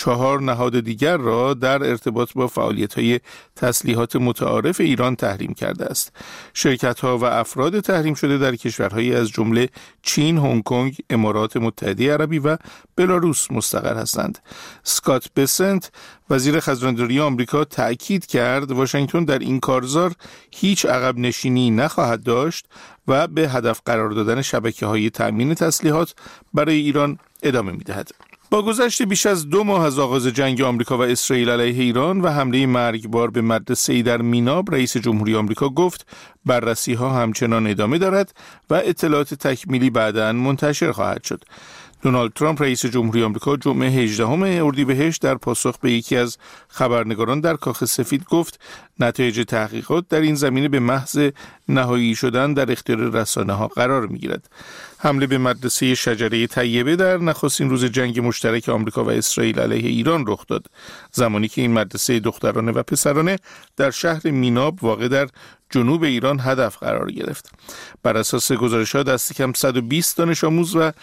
4 نهاد دیگر را در ارتباط با فعالیت‌های تسلیحات متعارف ایران تحریم کرده است. شرکت‌ها و افراد تحریم شده در کشورهایی از جمله چین، هنگ کنگ، امارات متحده عربی و بلاروس مستقر هستند. اسکات بسنت وزیر خزانداری آمریکا تأکید کرد واشنگتن در این کارزار هیچ عقب نشینی نخواهد داشت و به هدف قرار دادن شبکه‌های تأمین تسلیحات برای ایران ادامه می‌دهد. با گذشت بیش از 2 ماه از آغاز جنگ آمریکا و اسرائیل علیه ایران و حمله مرگبار به مدرسه‌ای در میناب، رئیس جمهوری آمریکا گفت بررسی‌ها همچنان ادامه دارد و اطلاعات تکمیلی بعداً منتشر خواهد شد. دونالد ترامپ رئیس جمهوری آمریکا جمعه 18 اردیبهشت در پاسخ به یکی از خبرنگاران در کاخ سفید گفت نتایج تحقیقات در این زمینه به محض نهایی شدن در اختیار رسانه‌ها قرار می‌گیرد. حمله به مدرسه شجره طیبه در نخستین روز جنگ مشترک آمریکا و اسرائیل علیه ایران رخ داد، زمانی که این مدرسه دخترانه و پسرانه در شهر میناب واقع در جنوب ایران هدف قرار گرفت. بر اساس گزارش‌ها دست کم 120 دانش آموز و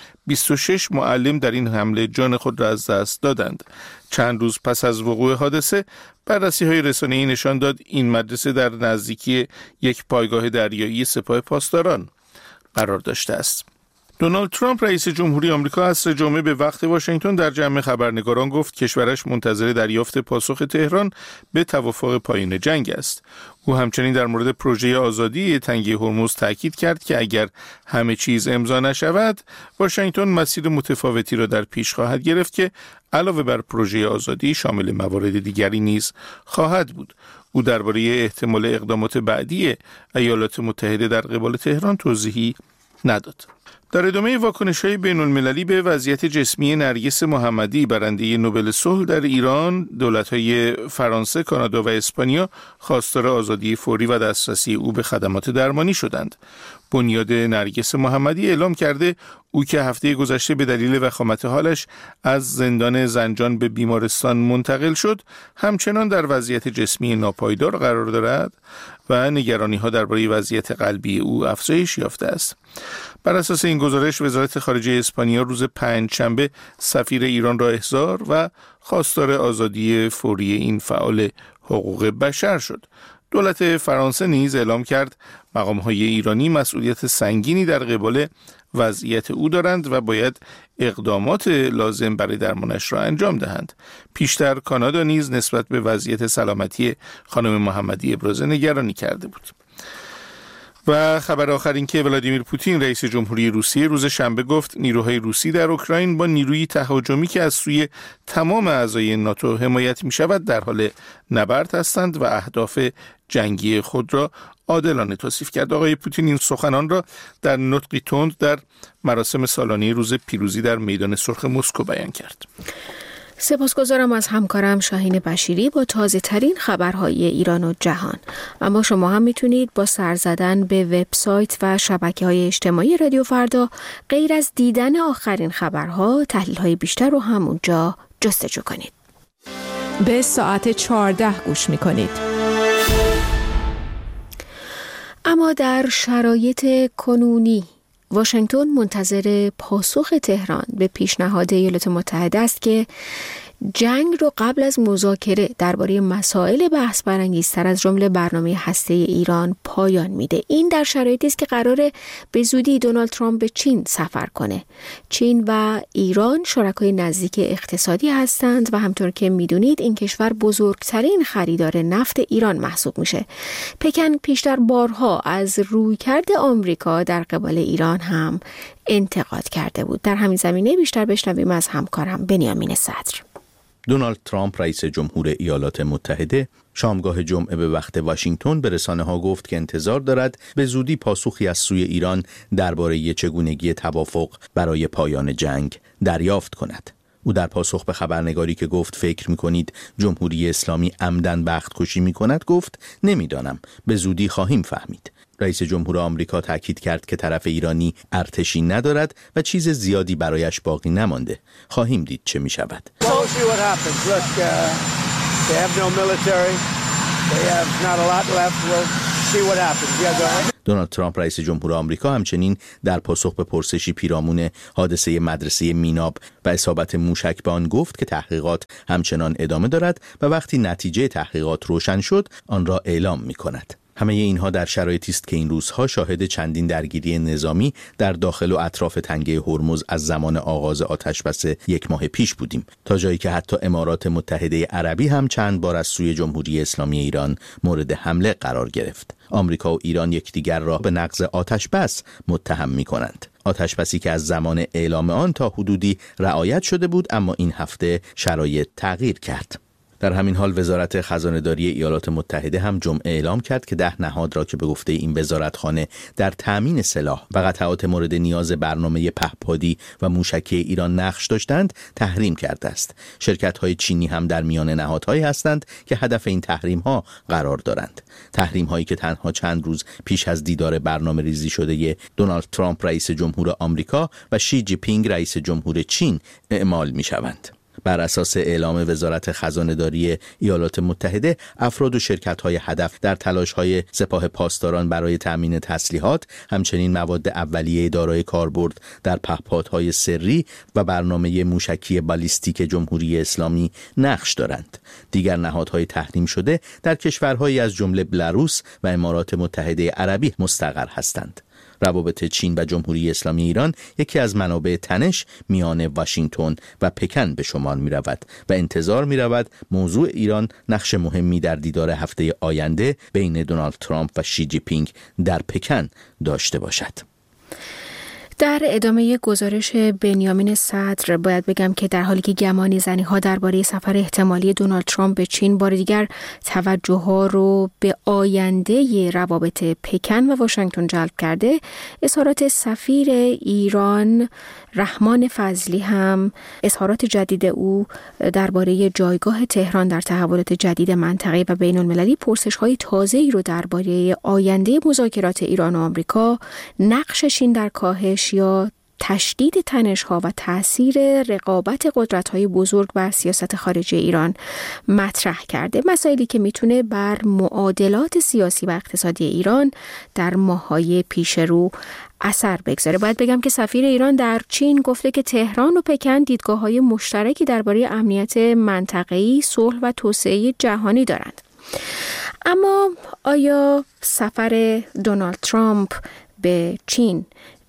26 معلم در این حمله جان خود را از دست دادند. چند روز پس از وقوع حادثه، بررسی‌های رسانه‌ای نشان داد این مدرسه در نزدیکی یک پایگاه دریایی سپاه پاسداران قرار داشته است. دونالد ترامپ رئیس جمهوری آمریکا عصر جمعه به وقت واشنگتن در جمع خبرنگاران گفت کشورش منتظر دریافت پاسخ تهران به توافق پایان جنگ است. او همچنین در مورد پروژه آزادی تنگه هرمز تاکید کرد که اگر همه چیز امضا نشود، واشنگتن مسیر متفاوتی را در پیش خواهد گرفت که علاوه بر پروژه آزادی شامل موارد دیگری نیز خواهد بود. او درباره احتمال اقدامات بعدی ایالات متحده در قبال تهران توضیحی نداد. در ادامه واکنش‌های بین‌المللی به وضعیت جسمی نرگس محمدی برنده نوبل صلح در ایران، دولت‌های فرانسه، کانادا و اسپانیا خواستار آزادی فوری و دسترسی او به خدمات درمانی شدند. بنیاد نرگس محمدی اعلام کرده او که هفته گذشته به دلیل وخامت حالش از زندان زنجان به بیمارستان منتقل شد، همچنان در وضعیت جسمی ناپایدار قرار دارد و نگرانی‌ها درباره وضعیت قلبی او افزایش یافته است. بر اساس این گزارش، وزارت خارجه اسپانیا روز پنجشنبه سفیر ایران را احضار و خواستار آزادی فوری این فعال حقوق بشر شد. دولت فرانسه نیز اعلام کرد مقام‌های ایرانی مسئولیت سنگینی در قبال وضعیت او دارند و باید اقدامات لازم برای درمانش را انجام دهند. پیشتر کانادا نیز نسبت به وضعیت سلامتی خانم محمدی ابراز نگرانی کرده بود. و خبر آخر این که ولادیمیر پوتین رئیس جمهوری روسیه روز شنبه گفت نیروهای روسی در اوکراین با نیروی تهاجمی که از سوی تمام اعضای ناتو حمایت می شود در حال نبرد هستند و اهداف جنگی خود را عادلانه توصیف کرد. آقای پوتین این سخنان را در نطقی تند در مراسم سالانه روز پیروزی در میدان سرخ مسکو بیان کرد. سپاسگزارم از همکارم شاهین بشیری با تازه ترین خبرهای ایران و جهان. اما شما هم میتونید با سر زدن به وبسایت و شبکه‌های اجتماعی رادیو فردا غیر از دیدن آخرین خبرها، تحلیل‌های بیشتر رو هم اونجا جستجو کنید. به ساعت 14 گوش میکنید. اما در شرایط کنونی واشنگتن منتظر پاسخ تهران به پیشنهاد ایالات متحده است که جنگ رو قبل از مذاکره درباره مسائل بحث برانگیزتر از جمله برنامه هسته ایران پایان میده. این در شرایطی است که قراره به زودی دونالد ترامپ به چین سفر کنه. چین و ایران شرکای نزدیک اقتصادی هستند و همطور که میدونید این کشور بزرگترین خریدار نفت ایران محسوب میشه. پکن پیشتر بارها از رویکرد آمریکا در قبال ایران هم انتقاد کرده بود. در همین زمینه بیشتر بشنویم از همکارم بنیامین صدر. دونالد ترامپ رئیس جمهور ایالات متحده شامگاه جمعه به وقت واشنگتن به رسانه‌ها گفت که انتظار دارد به زودی پاسخی از سوی ایران درباره چگونگی توافق برای پایان جنگ دریافت کند. او در پاسخ به خبرنگاری که گفت فکر می‌کنید جمهوری اسلامی عمدن بخت کشی می‌کند گفت نمی‌دانم، به زودی خواهیم فهمید. رئیس جمهور آمریکا تاکید کرد که طرف ایرانی ارتشی ندارد و چیز زیادی برایش باقی نمانده. خواهیم دید چه می شود. دونالد ترامپ رئیس جمهور آمریکا همچنین در پاسخ به پرسشی پیرامون حادثه مدرسه میناب و اصابت موشک به آن گفت که تحقیقات همچنان ادامه دارد و وقتی نتیجه تحقیقات روشن شد آن را اعلام می‌کند. همه اینها در شرایطی است که این روزها شاهد چندین درگیری نظامی در داخل و اطراف تنگه هرمز از زمان آغاز آتشبس 1 ماه پیش بودیم، تا جایی که حتی امارات متحده عربی هم چند بار از سوی جمهوری اسلامی ایران مورد حمله قرار گرفت. آمریکا و ایران یکدیگر را به نقض آتشبس متهم می‌کنند. آتشبسی که از زمان اعلام آن تا حدودی رعایت شده بود، اما این هفته شرایط تغییر کرد. در همین حال وزارت خزانه‌داری ایالات متحده هم جمعه اعلام کرد که 10 نهاد را که به گفته این وزارتخانه در تامین سلاح و قطعات مورد نیاز برنامه پهپادی و موشکی ایران نقش داشتند تحریم کرده است. شرکت‌های چینی هم در میان نهادهایی هستند که هدف این تحریم‌ها قرار دارند. تحریم‌هایی که تنها چند روز پیش از دیدار برنامه‌ریزی شده دونالد ترامپ رئیس جمهور آمریکا و شی جی پینگ رئیس جمهور چین اعمال می‌شوند. بر اساس اعلام وزارت خزانه‌داری ایالات متحده، افراد و شرکت‌های هدف در تلاش‌های سپاه پاسداران برای تأمین تسلیحات، همچنین مواد اولیه دارای کاربرد در پهپادهای سری و برنامه موشکی بالیستیک جمهوری اسلامی نقش دارند. دیگر نهادهای تحریم شده در کشورهایی از جمله بلاروس و امارات متحده عربی مستقر هستند. روابط چین و جمهوری اسلامی ایران یکی از منابع تنش میان واشنگتن و پکن به شمار می رود و انتظار می رود موضوع ایران نقش مهمی در دیدار هفته آینده بین دونالد ترامپ و شی جی پینگ در پکن داشته باشد. در ادامه گزارش بنیامین صدر باید بگم که در حالی که گمانی زنی‌ها درباره سفر احتمالی دونالد ترامپ به چین بار دیگر توجه‌ها رو به آینده روابط پکن و واشنگتن جلب کرده، اظهارات سفیر ایران رحمان فضلی هم اظهارات جدید او درباره جایگاه تهران در تحولات جدید منطقه‌ای و بین‌المللی پرسش‌های تازه‌ای رو درباره آینده مذاکرات ایران و آمریکا، نقش چین در کاهش یا تشدید تنش‌ها و تأثیر رقابت قدرت‌های بزرگ بر سیاست خارجی ایران مطرح کرده، مسائلی که میتونه بر معادلات سیاسی و اقتصادی ایران در ماه‌های پیش رو اثر بگذاره. باید بگم که سفیر ایران در چین گفته که تهران و پکن دیدگاه‌های مشترکی درباره امنیت منطقه‌ای، صلح و توسعه جهانی دارند. اما آیا سفر دونالد ترامپ به چین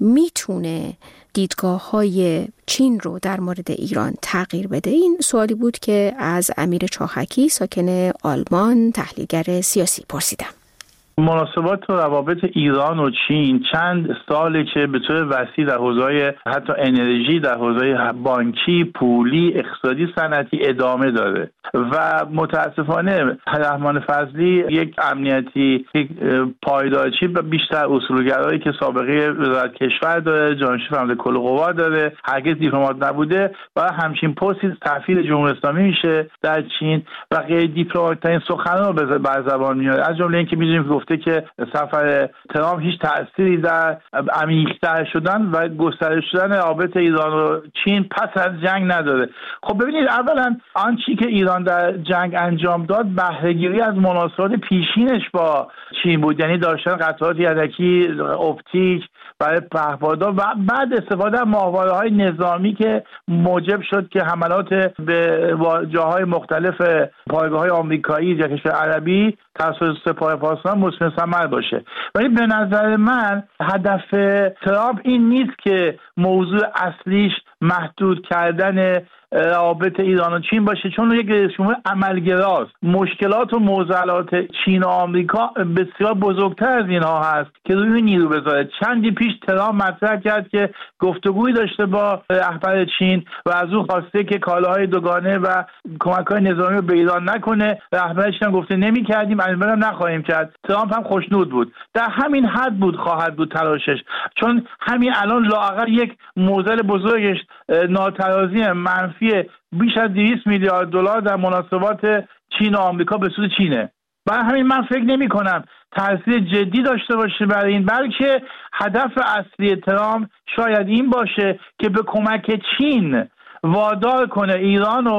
میتونه دیدگاه‌های چین رو در مورد ایران تغییر بده؟ این سوالی بود که از امیر چاهکی ساکن آلمان تحلیلگر سیاسی پرسیدم. مناسبات و روابط ایران و چین چند ساله که به طور وسیع در حوزه‌های حتی انرژی، در حوزه بانکی، پولی، اقتصادی، صنعتی ادامه داره و متاسفانه رحمان فضلی یک امنیتی پایدارچی بیشتر اصولگرایی که سابقه وزارت کشور داره، جانشین فرمانده کل قوا داره، هرگز دیپلمات نبوده و همچین پستی سفیر جمهوری اسلامی میشه در چین و غیر دیپلمات‌ترین سخنان رو بر زبان میاره. از جمله اینکه می‌دونیم گفته که سفر ترامپ هیچ تأثیری در عمیق‌تر شدن و گسترش شدن رابطه ایران و چین پس از جنگ نداره. خب ببینید، اولا آنچه که ایران در جنگ انجام داد بهره‌گیری از مناسبات پیشینش با چین بود، یعنی داشتن قطعات یدکی اپتیک برای پهپادها و بعد استفاده از ماهواره‌های نظامی که موجب شد که حملات به جاهای مختلف پایگاه‌های آمریکایی یا کشور عربی توسط سپاه پاسداران مثمر ثمر باشه. ولی به نظر من هدف ترامپ این نیست که موضوع اصلیش محدود کردن روابط ایران و چین باشه، چون یک رئیس جمهور عملگراست. مشکلات و معضلات چین و آمریکا بسیار بزرگتر از اینها هست که روی نیرو بذاره. چندی پیش ترامپ مطرح کرد که گفتگویی داشته با رهبر چین و از او خواسته که کالاهای دوگانه و کمک‌های نظامی رو به ایران نکنه. رهبر چین گفته نمی‌کردیم، البته نخواهیم کرد. ترامپ هم خوشنود بود. در همین حد بود خواهد بود تلاشش، چون همین الان لااقل یک معضل بزرگش ناترازی منفی بیش از 200 میلیارد دلار در مناسبات چین و آمریکا به سود چینه. برای همین من فکر نمی کنم تاثیر جدی داشته باشه برای این، بلکه هدف اصلی ترامپ شاید این باشه که به کمک چین وادار کنه ایرانو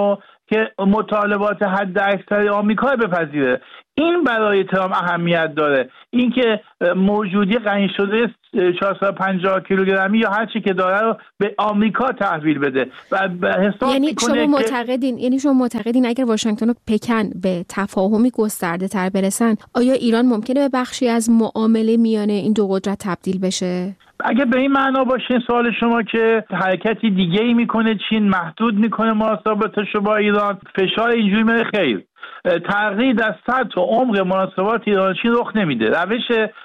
که مطالبات حد اکثر آمریکا بپذیره. این برای ترامپ اهمیت داره، اینکه موجودی غنی شده 450 کیلوگرمی یا هر چی که داره رو به آمریکا تحویل بده و حساب یعنی شما معتقدین اگر واشنگتن و پکن به تفاهمی گسترده تر برسن، آیا ایران ممکنه به بخشی از معامله میان این دو قدرت تبدیل بشه؟ اگه به این معنا باشه سوال شما که حرکتی دیگه ای میکنه چین، محدود میکنه مناسباتش با ایران، فشار اینجوری میره، خیر، تغییر در سطح و عمق مناسبات ایران چین رخ نمیده. روش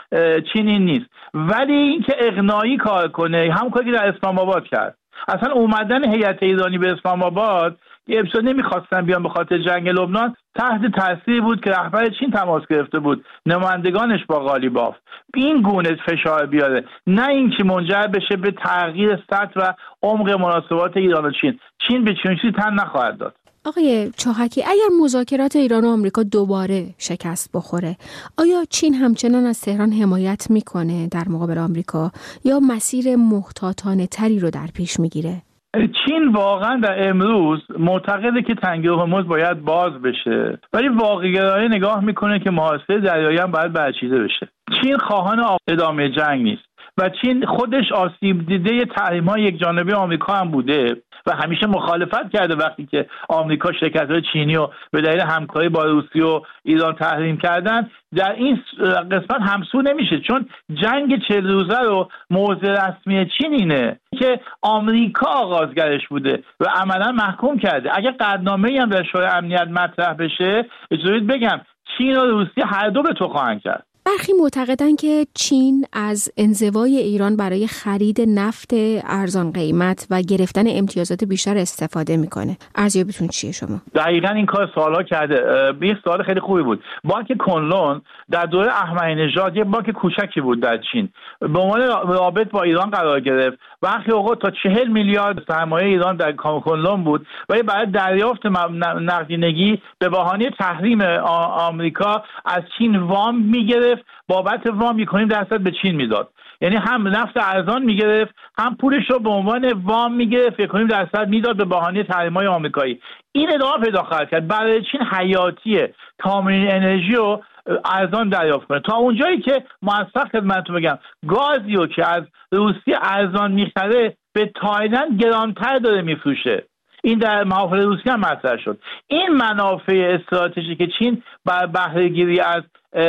چین این نیست، ولی اینکه اقناعی کار کنه، همون کاری که در اسلام آباد کرد. اصلا اومدن هیئت ایرانی به اسلام آباد یه ابتدا نمیخواستن بیان به خاطر جنگ لبنان، تحت تاثیر بود که رهبر چین تماس گرفته بود، نمایندگانش با قالیباف این گونه فشار بیاره، نه اینکه منجر بشه به تغییر سطح و عمق مناسبات ایران و چین. چین به چنین چیزی تن نخواهد داد. آقای چاهکی، اگر مذاکرات ایران و آمریکا دوباره شکست بخوره، آیا چین همچنان از تهران حمایت میکنه در مقابل آمریکا یا مسیر محتاطانه تری رو در پیش میگیره؟ چین واقعا در امروز معتقده که تنگه هرمز باید باز بشه، ولی واقع‌گرایانه نگاه میکنه که محاصره دریایی هم باید برچیده بشه. چین خواهان ادامه جنگ نیست و چین خودش آسیب دیده تحریم‌های یکجانبه آمریکا هم بوده و همیشه مخالفت کرده وقتی که آمریکا شرکت‌های چینی رو به دلیل همکاری با روسیه و ایران تحریم کردن. در این قسمت همسو نمیشه، چون جنگ 40 روزه رو موضع رسمی چین اینه که آمریکا آغازگرش بوده و عملا محکوم کرده. اگر قطعنامه‌ای هم در شورای امنیت مطرح بشه، اجازه بگم چین و روسیه هر دو به تو خواهند کرد. برخی معتقدن که چین از انزوای ایران برای خرید نفت ارزان قیمت و گرفتن امتیازات بیشتر استفاده میکنه. ارزیابیتون چیه شما؟ دقیقاً این کار سوالا کرده. یه سوال خیلی خوبی بود. بانک کنلون در دوره احمدی نژاد یه بانک کوچکی بود در چین، به عنوان رابط با ایران قرار گرفت. برخی اوقات تا 40 میلیارد سرمایه ایران در کنلون بود، ولی برای دریافت نقدینگی به بهانه تحریم آمریکا از چین وام میگرفت. بابت وام 1.5% به چین میداد، یعنی هم نفت ارزان میگرفت، هم پولش رو به عنوان وام میگرفت 1.5% میداد به بهانه تحریم‌های آمریکایی. این ادامه پیدا خواهد کرد. برای چین حیاتیه تامین انرژی رو ارزان دریافت کنه. تا اونجایی که موثق خدمتتون بگم گازی رو که از روسیه ارزان میخره به تایلند گرانتر داره میفروشه. این در محافل روسیه هم مطرح شد. این منافع استراتژیک چین بر بهره‌گیری از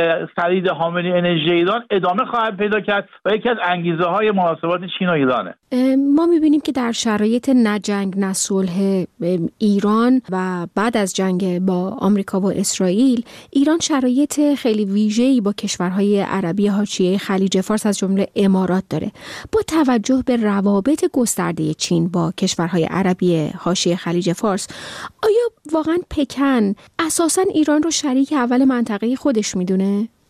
خرید حامل انرژی ایران ادامه خواهد پیدا کرد و یکی از انگیزه‌های مناسبات چین و ایرانه. ما می‌بینیم که در شرایط نه جنگ نه صلح ایران و بعد از جنگ با آمریکا و اسرائیل، ایران شرایط خیلی ویژه‌ای با کشورهای عربی حاشیه خلیج فارس از جمله امارات داره. با توجه به روابط گسترده چین با کشورهای عربی حاشیه خلیج فارس، آیا واقعا پکن اساساً ایران رو شریک اول منطقه خودش میدونه؟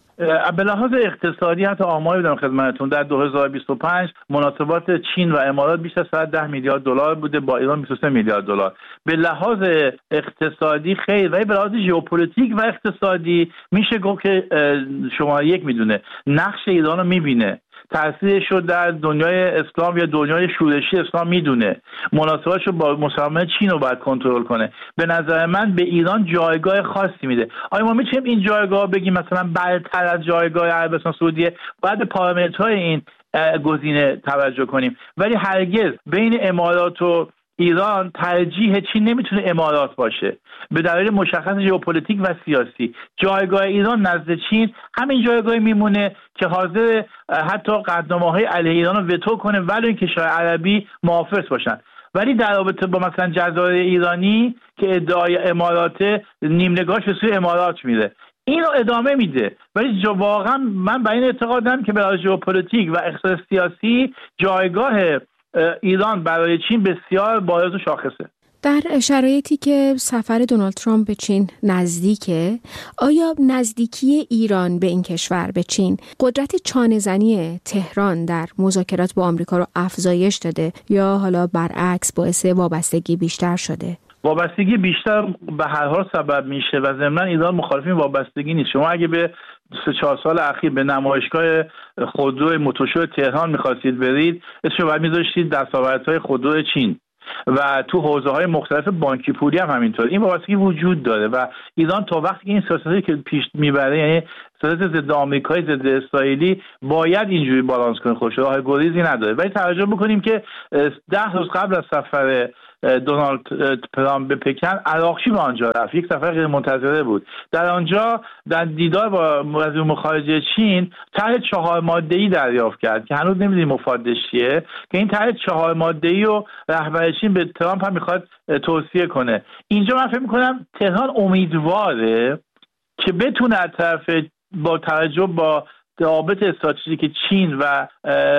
به لحاظ اقتصادی حتی آماری بدم خدمتتون، در 2025 مناسبات چین و امارات بیش از 110 میلیارد دلار بوده، با ایران 23 میلیارد دلار. به لحاظ اقتصادی خیر، ولی به لحاظ ژئوپلیتیک و اقتصادی میشه گفت که شماره یک میدونه، نقش ایران رو میبینه، تاثیرش رو در دنیای اسلام یا دنیای شورشی اسلام میدونه، مناسباتش رو با مسلمان چین رو باید کنترل کنه. به نظر من به ایران جایگاه خاصی میده. آیا ما میتونیم این جایگاه بگیم مثلا برتر از جایگاه عربستان سعودیه؟ باید به پارامترهای این گزینه توجه کنیم، ولی هرگز بین امارات و ایران ترجیح چین نمیتونه امارات باشه به دلیل مشخص ژئوپلیتیک و سیاسی. جایگاه ایران نزد چین همین جایگاهی میمونه که حاضر حتی قطعنامه‌های علیه ایران رو وتو کنه ولی این کشور عربی محافظ باشن. ولی در رابطه با مثلا جزایر ایرانی که ادعای امارات، نیم نگاهش به سوی امارات میره، اینو ادامه میده. ولی واقعا من به این اعتقادم که برای ژئوپلیتیک و اقتصاد سیاسی جایگاه ایران برای چین بسیار بارز و شاخصه. در شرایطی که سفر دونالد ترامپ به چین نزدیکه، آیا نزدیکی ایران به این کشور، به چین، قدرت چانه‌زنی تهران در مذاکرات با آمریکا رو افزایش داده یا حالا برعکس باعث وابستگی بیشتر شده؟ وابستگی بیشتر به هر حال سبب میشه و ضمن ایران مخالف این وابستگی نیست. شما اگه به 3-4 سال اخیر به نمایشگاه خودرو موتورشو تهران می‌خواستید برید، اسمش باید می‌ذاشتید دستاوردهای خودرو چین. و تو حوزه‌های مختلف بانکی پولی هم همینطور. این وابستگی وجود داره و ایران تا وقتی که این سیاستی که پیش میبره، یعنی سیاست ضد آمریکایی، ضد اسرائیلی، باید اینجوری بالانس کنه خودش، راه گریزی نداره. ولی توجه بکنیم که 10 روز قبل از سفر دونالد ترامپ به پکن، عراقچی به آنجا رفت. یک سفر غیر منتظره بود. در آنجا در دیدار با وزیر امور خارجه چین طرح 4 ماده‌ای دریافت کرد که هنوز نمی‌دونیم مفادش چیه، که این طرح 4 ماده‌ای رو رهبر چین به ترامپ هم می‌خواد توصیه کنه. اینجا من فکر می‌کنم تهران امیدواره که بتونه از طرف با توجه با روابط استراتژیک چین و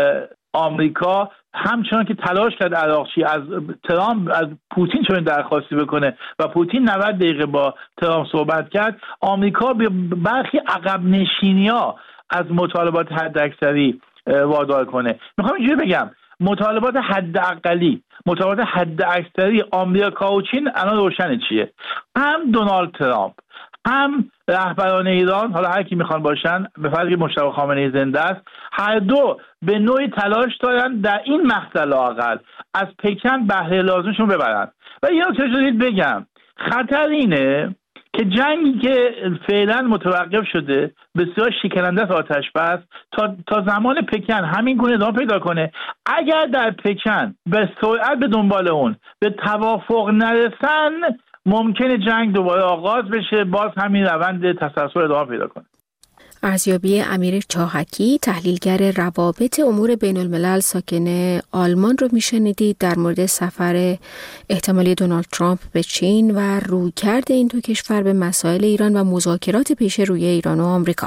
آمریکا، همچنان که تلاش کرد عراقچی از ترامپ از پوتین چون درخواستی بکنه و پوتین 90 دقیقه با ترامپ صحبت کرد، آمریکا به برخی عقب نشینی‌ها از مطالبات حداکثری وادار کنه. میخوام اینجوری بگم، مطالبات حداقلی، مطالبات حداکثری آمریکا و چین الان روشن چیه. هم دونالد ترامپ، هم رهبران ایران، حالا هر کی میخوان باشن، به فرض که مجتبی خامنه‌ای زنده است، هر دو به نوعی تلاش دارن در این مقطع لااقل از پکن بهره لازمشون ببرن. و یه نکته شدید بگم، خطر اینه که جنگی که فعلا متوقف شده بسیار شکننده است، آتش بس تا زمان پکن همین گونه ادامه پیدا کنه. اگر در پکن به سرعت به دنبال اون به توافق نرسن، ممکنه جنگ دوباره آغاز بشه، باز همین روند تسلسل ادامه پیدا کنه. ارزیابی امیر چاهکی، تحلیلگر روابط امور بین الملل ساکن آلمان رو میشنیدید در مورد سفر احتمالی دونالد ترامپ به چین و رویکرد این دو کشور به مسائل ایران و مذاکرات پیش روی ایران و آمریکا.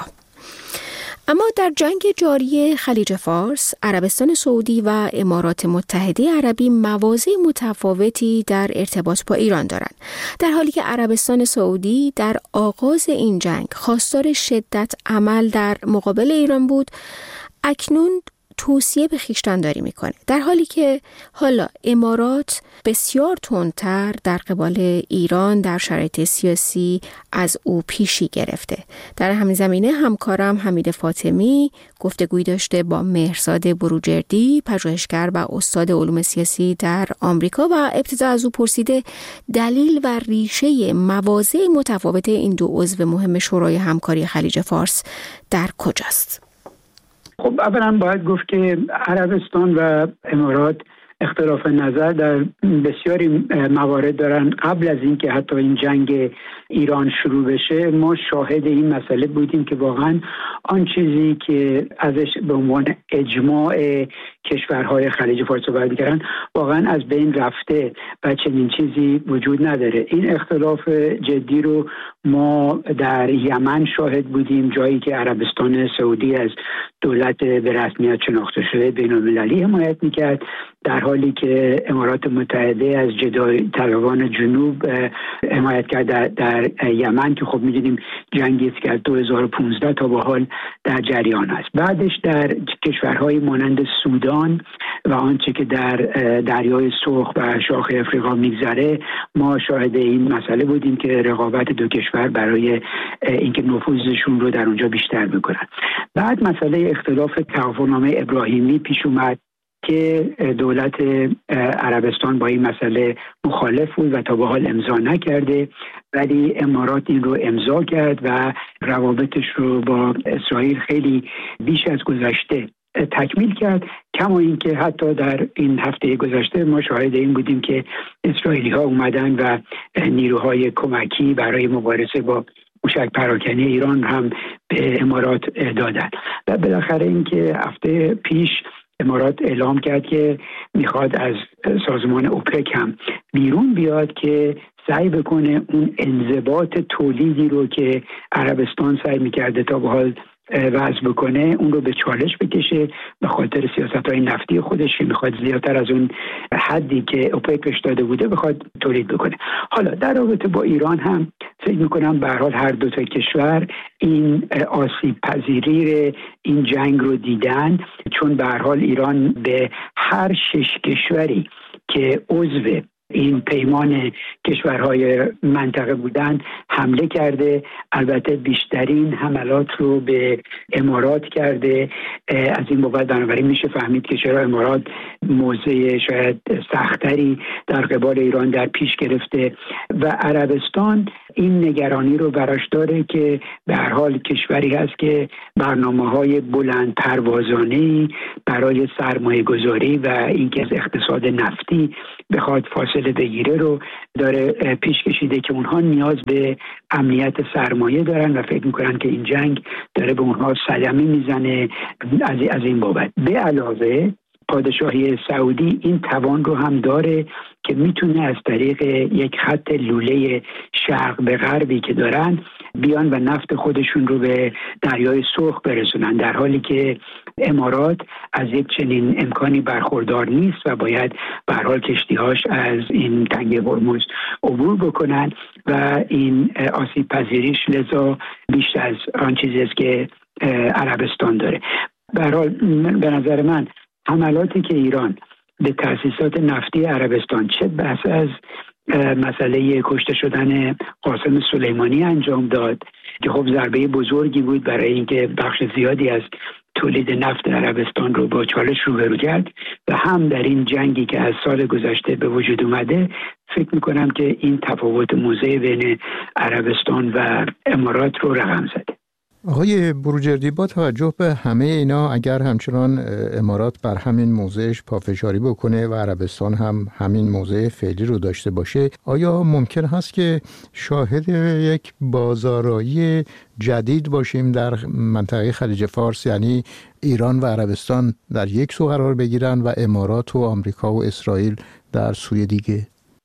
اما در جنگ جاری خلیج فارس، عربستان سعودی و امارات متحده عربی مواضع متفاوتی در ارتباط با ایران دارند. در حالی که عربستان سعودی در آغاز این جنگ خواستار شدت عمل در مقابل ایران بود، اکنون توصیه به خویشتن‌داری میکنه، در حالی که حالا امارات بسیار تندتر در قبال ایران در شرایط سیاسی از او پیشی گرفته. در همین زمینه همکارم حمید فاطمی گفتگویی داشته با مهرزاد بروجردی، پژوهشگر و استاد علوم سیاسی در آمریکا، و ابتدا از او پرسیده دلیل و ریشه مواضع متفاوت این دو عضو مهم شورای همکاری خلیج فارس در کجاست؟ خب اولا باید گفت که عربستان و امارات اختلاف نظر در بسیاری موارد دارن. قبل از اینکه حتی این جنگ ایران شروع بشه، ما شاهد این مسئله بودیم که واقعا آن چیزی که ازش به عنوان اجماع کشورهای خلیج فارس صحبت می‌کردن واقعا از بین رفته و چنین چیزی وجود نداره. این اختلاف جدی رو ما در یمن شاهد بودیم، جایی که عربستان سعودی از دولت به رسمیت شناخته شده بین‌المللی حمایت می‌کرد، در حالی که امارات متحده از جدای طلبان جنوب حمایت کرد در یمن، که خب می‌دونیم جنگی است که از 2015 تا به حال در جریان است. بعدش در کشورهای مانند سودان و آنچه که در دریای سرخ و شاخ افریقا میگذره، ما شاهد این مسئله بودیم که رقابت دو کشور برای اینکه نفوذشون رو در اونجا بیشتر بکنن. بعد مسئله اختلاف توافقنامه ابراهیمی پیش اومد که دولت عربستان با این مسئله مخالف بود و تا به حال امضا نکرده، ولی امارات این رو امضا کرد و روابطش رو با اسرائیل خیلی بیش از گذشته تکمیل کرد. کما اینکه حتی در این هفته گذشته ما شاهد این بودیم که اسرائیلی ها اومدن و نیروهای کمکی برای مبارزه با موشک پراکنی ایران هم به امارات دادن. و بالاخره اینکه هفته پیش امارات اعلام کرد که میخواد از سازمان اوپک هم بیرون بیاد که سعی بکنه اون انضباط تولیدی رو که عربستان سعی میکرده تا به حال وضع بکنه، اون رو به چالش بکشه به خاطر سیاست‌های نفتی خودش که میخواد زیادتر از اون حدی که اوپک بهش داده بوده بخواد تولید بکنه. حالا در رابطه با ایران هم فکر میکنم به هر حال هر دو تا کشور این آسیب پذیری این جنگ رو دیدن، چون به هر حال ایران به هر 6 کشوری که عضو این پیمان کشورهای منطقه بودن حمله کرده. البته بیشترین حملات رو به امارات کرده. از این بابت بنابراین میشه فهمید که چرا امارات موضع شاید سختری در قبال ایران در پیش گرفته و عربستان این نگرانی رو براش داره که به هر حال کشوری هست که برنامه‌های بلند پروازانه‌ای برای سرمایه گذاری و اینکه از اقتصاد نفتی بخواد فاصله بگیره رو داره پیش کشیده که اونها نیاز به امنیت سرمایه دارن و فکر میکنن که این جنگ داره به اونها صدمه میزنه از این بابت. به علاوه پادشاهی سعودی این توان رو هم داره که میتونه از طریق یک خط لوله شرق به غربی که دارن بیان و نفت خودشون رو به دریای سرخ برسونن، در حالی که امارات از یک چنین امکانی برخوردار نیست و باید به هر حال کشتی‌هاش از این تنگه هرمز عبور بکنن و این آسیب پذیریش لذا بیشتر از آن چیزی است که عربستان داره. به هر حال به نظر من حملاتی که ایران به تأسیسات نفتی عربستان، چه بحث از مسئله کشته شدن قاسم سلیمانی انجام داد که خب ضربه بزرگی بود برای اینکه بخش زیادی از تولید نفت عربستان رو با چالش روبرو کرد و هم در این جنگی که از سال گذشته به وجود اومده فکر میکنم که این تفاوت موضع بین عربستان و امارات رو رقم زده. آقای بروجردی، با توجه به همه اینا اگر همچنان امارات بر همین موضعش پافشاری بکنه و عربستان هم همین موضع فعلی رو داشته باشه، آیا ممکن هست که شاهد یک بازارایی جدید باشیم در منطقه خلیج فارس، یعنی ایران و عربستان در یک سو قرار بگیرن و امارات و آمریکا و اسرائیل در سوی دیگه؟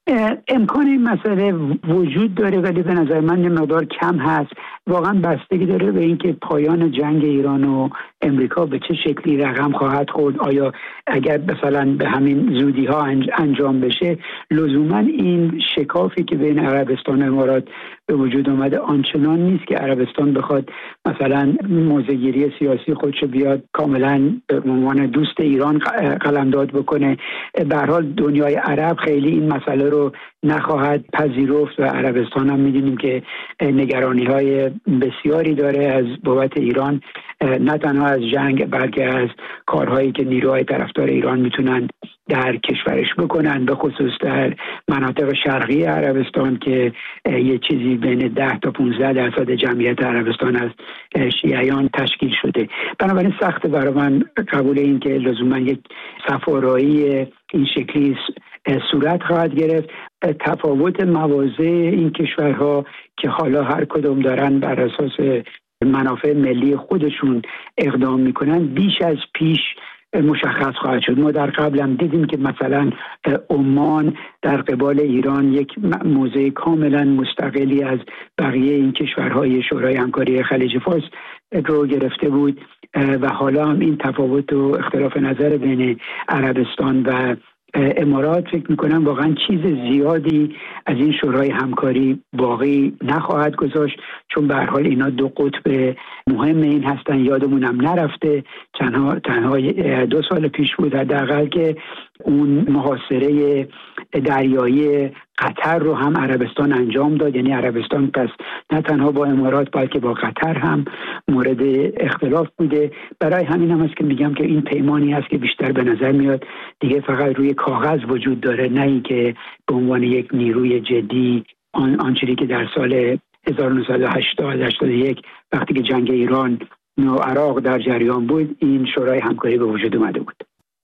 امکان این مسئله وجود داره ولی به نظر من یه مقدار کم هست. واقعا بستگی داره به اینکه پایان جنگ ایران و امریکا به چه شکلی رقم خواهد خورد. آیا اگر مثلا به همین زودی ها انجام بشه لزوما این شکافی که بین عربستان و امارات به وجود اومده آنچنان نیست که عربستان بخواد مثلا موضع‌گیری سیاسی خودش بیاد کاملا به عنوان دوست ایران قلمداد بکنه. به هر حال دنیای عرب خیلی این مسئله رو نخواهد پذیرفت و عربستان هم می‌دونیم که نگرانی‌های بسیاری داره از بابت ایران، نه تنها از جنگ بلکه از کارهایی که نیروهای طرفدار ایران میتونن در کشورش بکنن، به خصوص در مناطق شرقی عربستان که یه چیزی بین 10 تا 15% جمعیت عربستان از شیعیان تشکیل شده. بنابراین سخت برای من قبول این که لزوما یک صف‌آرایی این شکلی صورت خواهد گرفت. تفاوت مواضع این کشورها که حالا هر کدوم دارن بر اساس منافع ملی خودشون اقدام میکنن بیش از پیش مشخص خواهد شد. ما در قبل هم دیدیم که مثلا عمان در قبال ایران یک موضع کاملا مستقلی از بقیه این کشورهای شورای همکاری خلیج فارس رو گرفته بود و حالا هم این تفاوت و اختلاف نظر بین عربستان و امارات فکر میکنم واقعا چیز زیادی از این شورای همکاری باقی نخواهد گذاشت، چون به هر حال اینا دو قطب مهم این هستن. یادمونم نرفته تنها 2 سال پیش بود حداقل که اون محاصره دریایی قطر رو هم عربستان انجام داد. یعنی عربستان پس نه تنها با امارات بلکه با قطر هم مورد اختلاف بوده. برای همین هم است که میگم که این پیمانی است که بیشتر به نظر میاد دیگه فقط روی کاغذ وجود داره، نه اینکه به عنوان یک نیروی جدی آنچه که در سال 1980-81 وقتی که جنگ ایران و عراق در جریان بود این شورای همکاری به وجود اومده بود.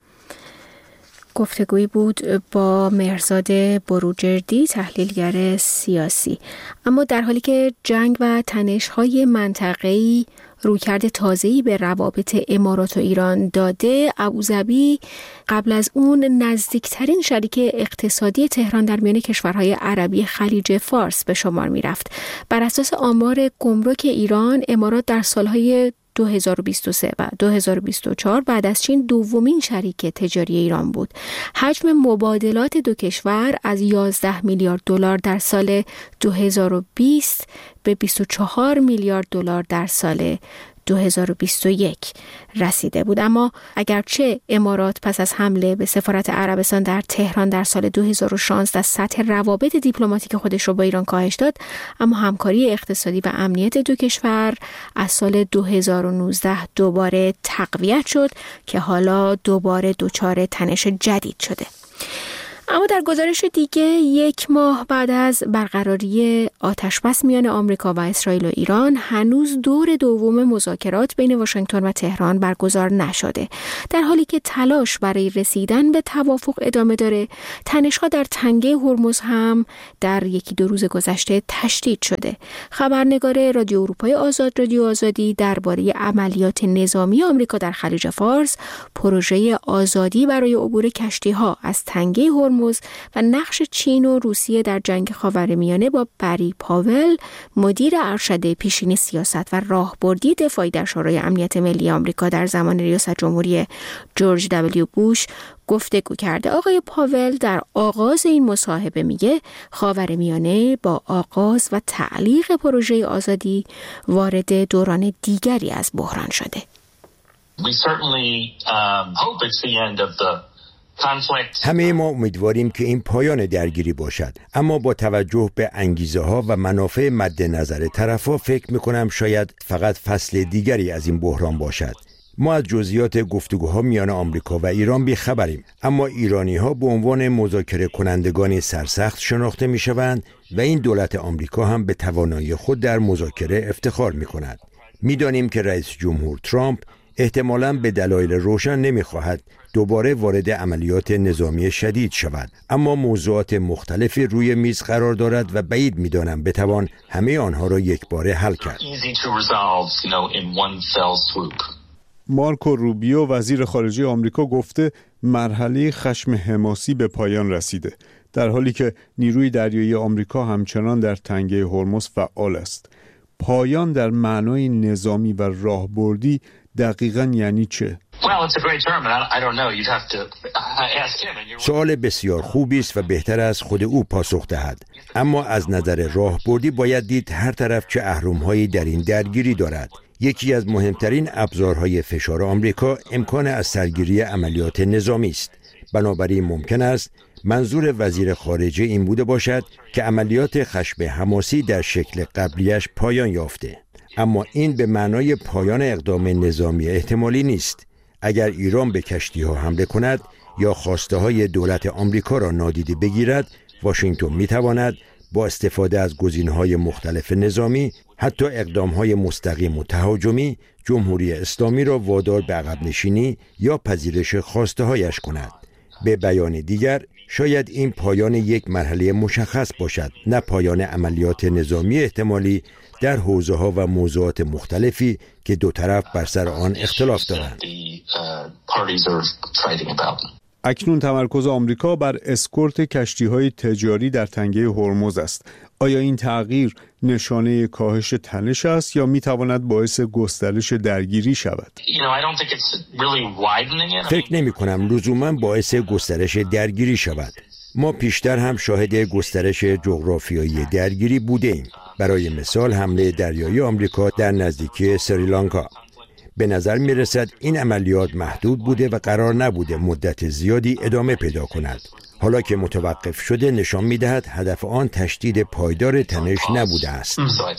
گفتگویی بود با مهرزاد بروجردی، تحلیلگر سیاسی. اما در حالی که جنگ و تنش‌های منطقه‌ای رویکرد تازه‌ای به روابط امارات و ایران داده، ابوظبی قبل از اون نزدیکترین شریک اقتصادی تهران در میان کشورهای عربی خلیج فارس به شمار می‌رفت. بر اساس آمار گمرک ایران، امارات در سالهای 2023 و 2024 بعد از چین دومین شریک تجاری ایران بود. حجم مبادلات دو کشور از 11 میلیارد دلار در سال 2020 به 24 میلیارد دلار در سال 2021 رسیده بود. اما اگرچه امارات پس از حمله به سفارت عربستان در تهران در سال 2016 سطح روابط دیپلماتیک خودش رو با ایران کاهش داد، اما همکاری اقتصادی و امنیت دو کشور از سال 2019 دوباره تقویت شد که حالا دوباره دچار تنش جدید شده. اما در گزارش دیگه 1 ماه بعد از برقراری آتشبس میان آمریکا و اسرائیل و ایران هنوز دور دوم مذاکرات بین واشنگتن و تهران برگزار نشده. در حالی که تلاش برای رسیدن به توافق ادامه داره، تنش‌ها در تنگه هرمز هم در 1-2 روز گذشته تشدید شده. خبرنگار رادیو اروپای آزاد رادیو آزادی درباره عملیات نظامی آمریکا در خلیج فارس، پروژه آزادی برای عبور کشتی‌ها از تنگه هرمز و نقش چین و روسیه در جنگ خاورمیانه با بری پاول، مدیر ارشد پیشین سیاست و راهبردی دفاعی در شورای امنیت ملی آمریکا در زمان ریاست جمهوری جورج دبلیو بوش گفتگو کرده. آقای پاول در آغاز این مصاحبه میگه خاورمیانه با آغاز و تعلیق پروژه آزادی وارد دوران دیگری از بحران شده. همه ما امیدواریم که این پایان درگیری باشد، اما با توجه به انگیزه ها و منافع مد نظر طرفا فکر میکنم شاید فقط فصل دیگری از این بحران باشد. ما از جزئیات گفتگوها میان آمریکا و ایران بی‌خبریم، اما ایرانی ها به عنوان مذاکره کنندگان سرسخت شناخته میشوند و این دولت آمریکا هم به توانایی خود در مذاکره افتخار میکند. میدانیم که رئیس جمهور ترامپ احتمالاً به دلایل روشن نمیخواهد دوباره وارد عملیات نظامی شدید شود، اما موضوعات مختلفی روی میز قرار دارد و بعید می‌دانم بتوان همه آنها را یکباره حل کرد. مارکو روبیو وزیر خارجه آمریکا گفته مرحله خشم حماسی به پایان رسیده، در حالی که نیروی دریایی آمریکا همچنان در تنگه هرمز فعال است. پایان در معنای نظامی و راهبردی دقیقاً یعنی چه؟ سوال بسیار خوبی است و بهتر از خود او پاسخ دهد. اما از نظر راهبردی باید دید هر طرف چه اهرم‌هایی در این درگیری دارد. یکی از مهمترین ابزارهای فشار آمریکا امکان از سرگیری عملیات نظامی است. بنابراین ممکن است منظور وزیر خارجه این بوده باشد که عملیات خشم حماسی در شکل قبلیش پایان یافته. اما این به معنای پایان اقدام نظامی احتمالی نیست. اگر ایران به کشتی‌ها حمله کند یا خواسته های دولت آمریکا را نادیده بگیرد، واشنگتن می‌تواند با استفاده از گزینه‌های مختلف نظامی، حتی اقدام‌های مستقیم و تهاجمی، جمهوری اسلامی را وادار به عقب نشینی یا پذیرش خواسته هایش کند. به بیان دیگر، شاید این پایان یک مرحله مشخص باشد، نه پایان عملیات نظامی احتمالی در حوزه‌ها و موضوعات مختلفی که دو طرف بر سر آن اختلاف دارند. اکنون تمرکز آمریکا بر اسکورت کشتی‌های تجاری در تنگه هرمز است. آیا این تغییر نشانه کاهش تنش است یا می‌تواند باعث گسترش درگیری شود؟ فکر نمی‌کنم لزوماً باعث گسترش درگیری شود. ما پیشتر هم شاهد گسترش جغرافیایی درگیری بودیم. برای مثال حمله دریایی آمریکا در نزدیکی سریلانکا. به نظر می رسد این عملیات محدود بوده و قرار نبوده مدت زیادی ادامه پیدا کند. حالا که متوقف شده نشان می دهد هدف آن تشدید پایدار تنش نبوده است.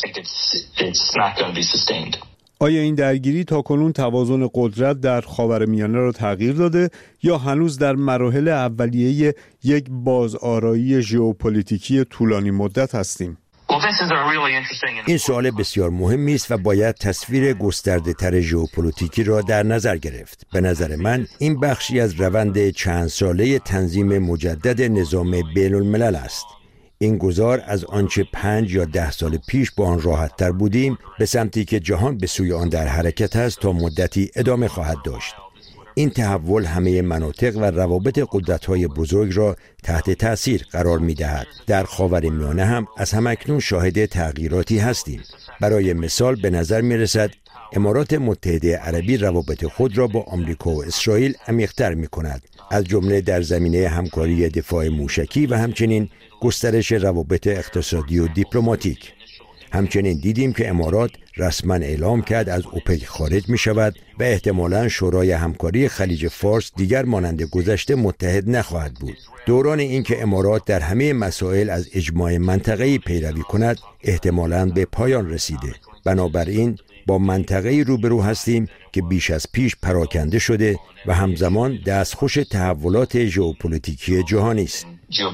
آیا این درگیری تاکنون توازن قدرت در خاورمیانه را تغییر داده یا هنوز در مراحل اولیه یک بازآرایی ژئوپلیتیکی طولانی مدت هستیم؟ این سوال بسیار مهمی است و باید تصویر گسترده تر ژئوپلیتیکی را در نظر گرفت. به نظر من این بخشی از روند چند ساله تنظیم مجدد نظام بین الملل است. این گذار از آنچه 5 یا 10 سال پیش با آن راحت تر بودیم به سمتی که جهان به سوی آن در حرکت است تا مدتی ادامه خواهد داشت. این تحول همه مناطق و روابط قدرت‌های بزرگ را تحت تأثیر قرار می‌دهد. در خاورمیانه هم از همکنون شاهد تغییراتی هستیم. برای مثال به نظر می‌رسد امارات متحده عربی روابط خود را با آمریکا و اسرائیل عمیق‌تر می‌کند، از جمله در زمینه همکاری دفاع موشکی و همچنین گسترش روابط اقتصادی و دیپلماتیک. همچنین دیدیم که امارات رسما اعلام کرد از اوپک خارج می شود و احتمالاً شورای همکاری خلیج فارس دیگر مانند گذشته متحد نخواهد بود. دوران اینکه امارات در همه مسائل از اجماع منطقه‌ای پیروی کند احتمالاً به پایان رسیده. بنابراین با منطقه‌ای روبرو هستیم که بیش از پیش پراکنده شده و همزمان دستخوش تحولات ژئوپلیتیکی جهانی است.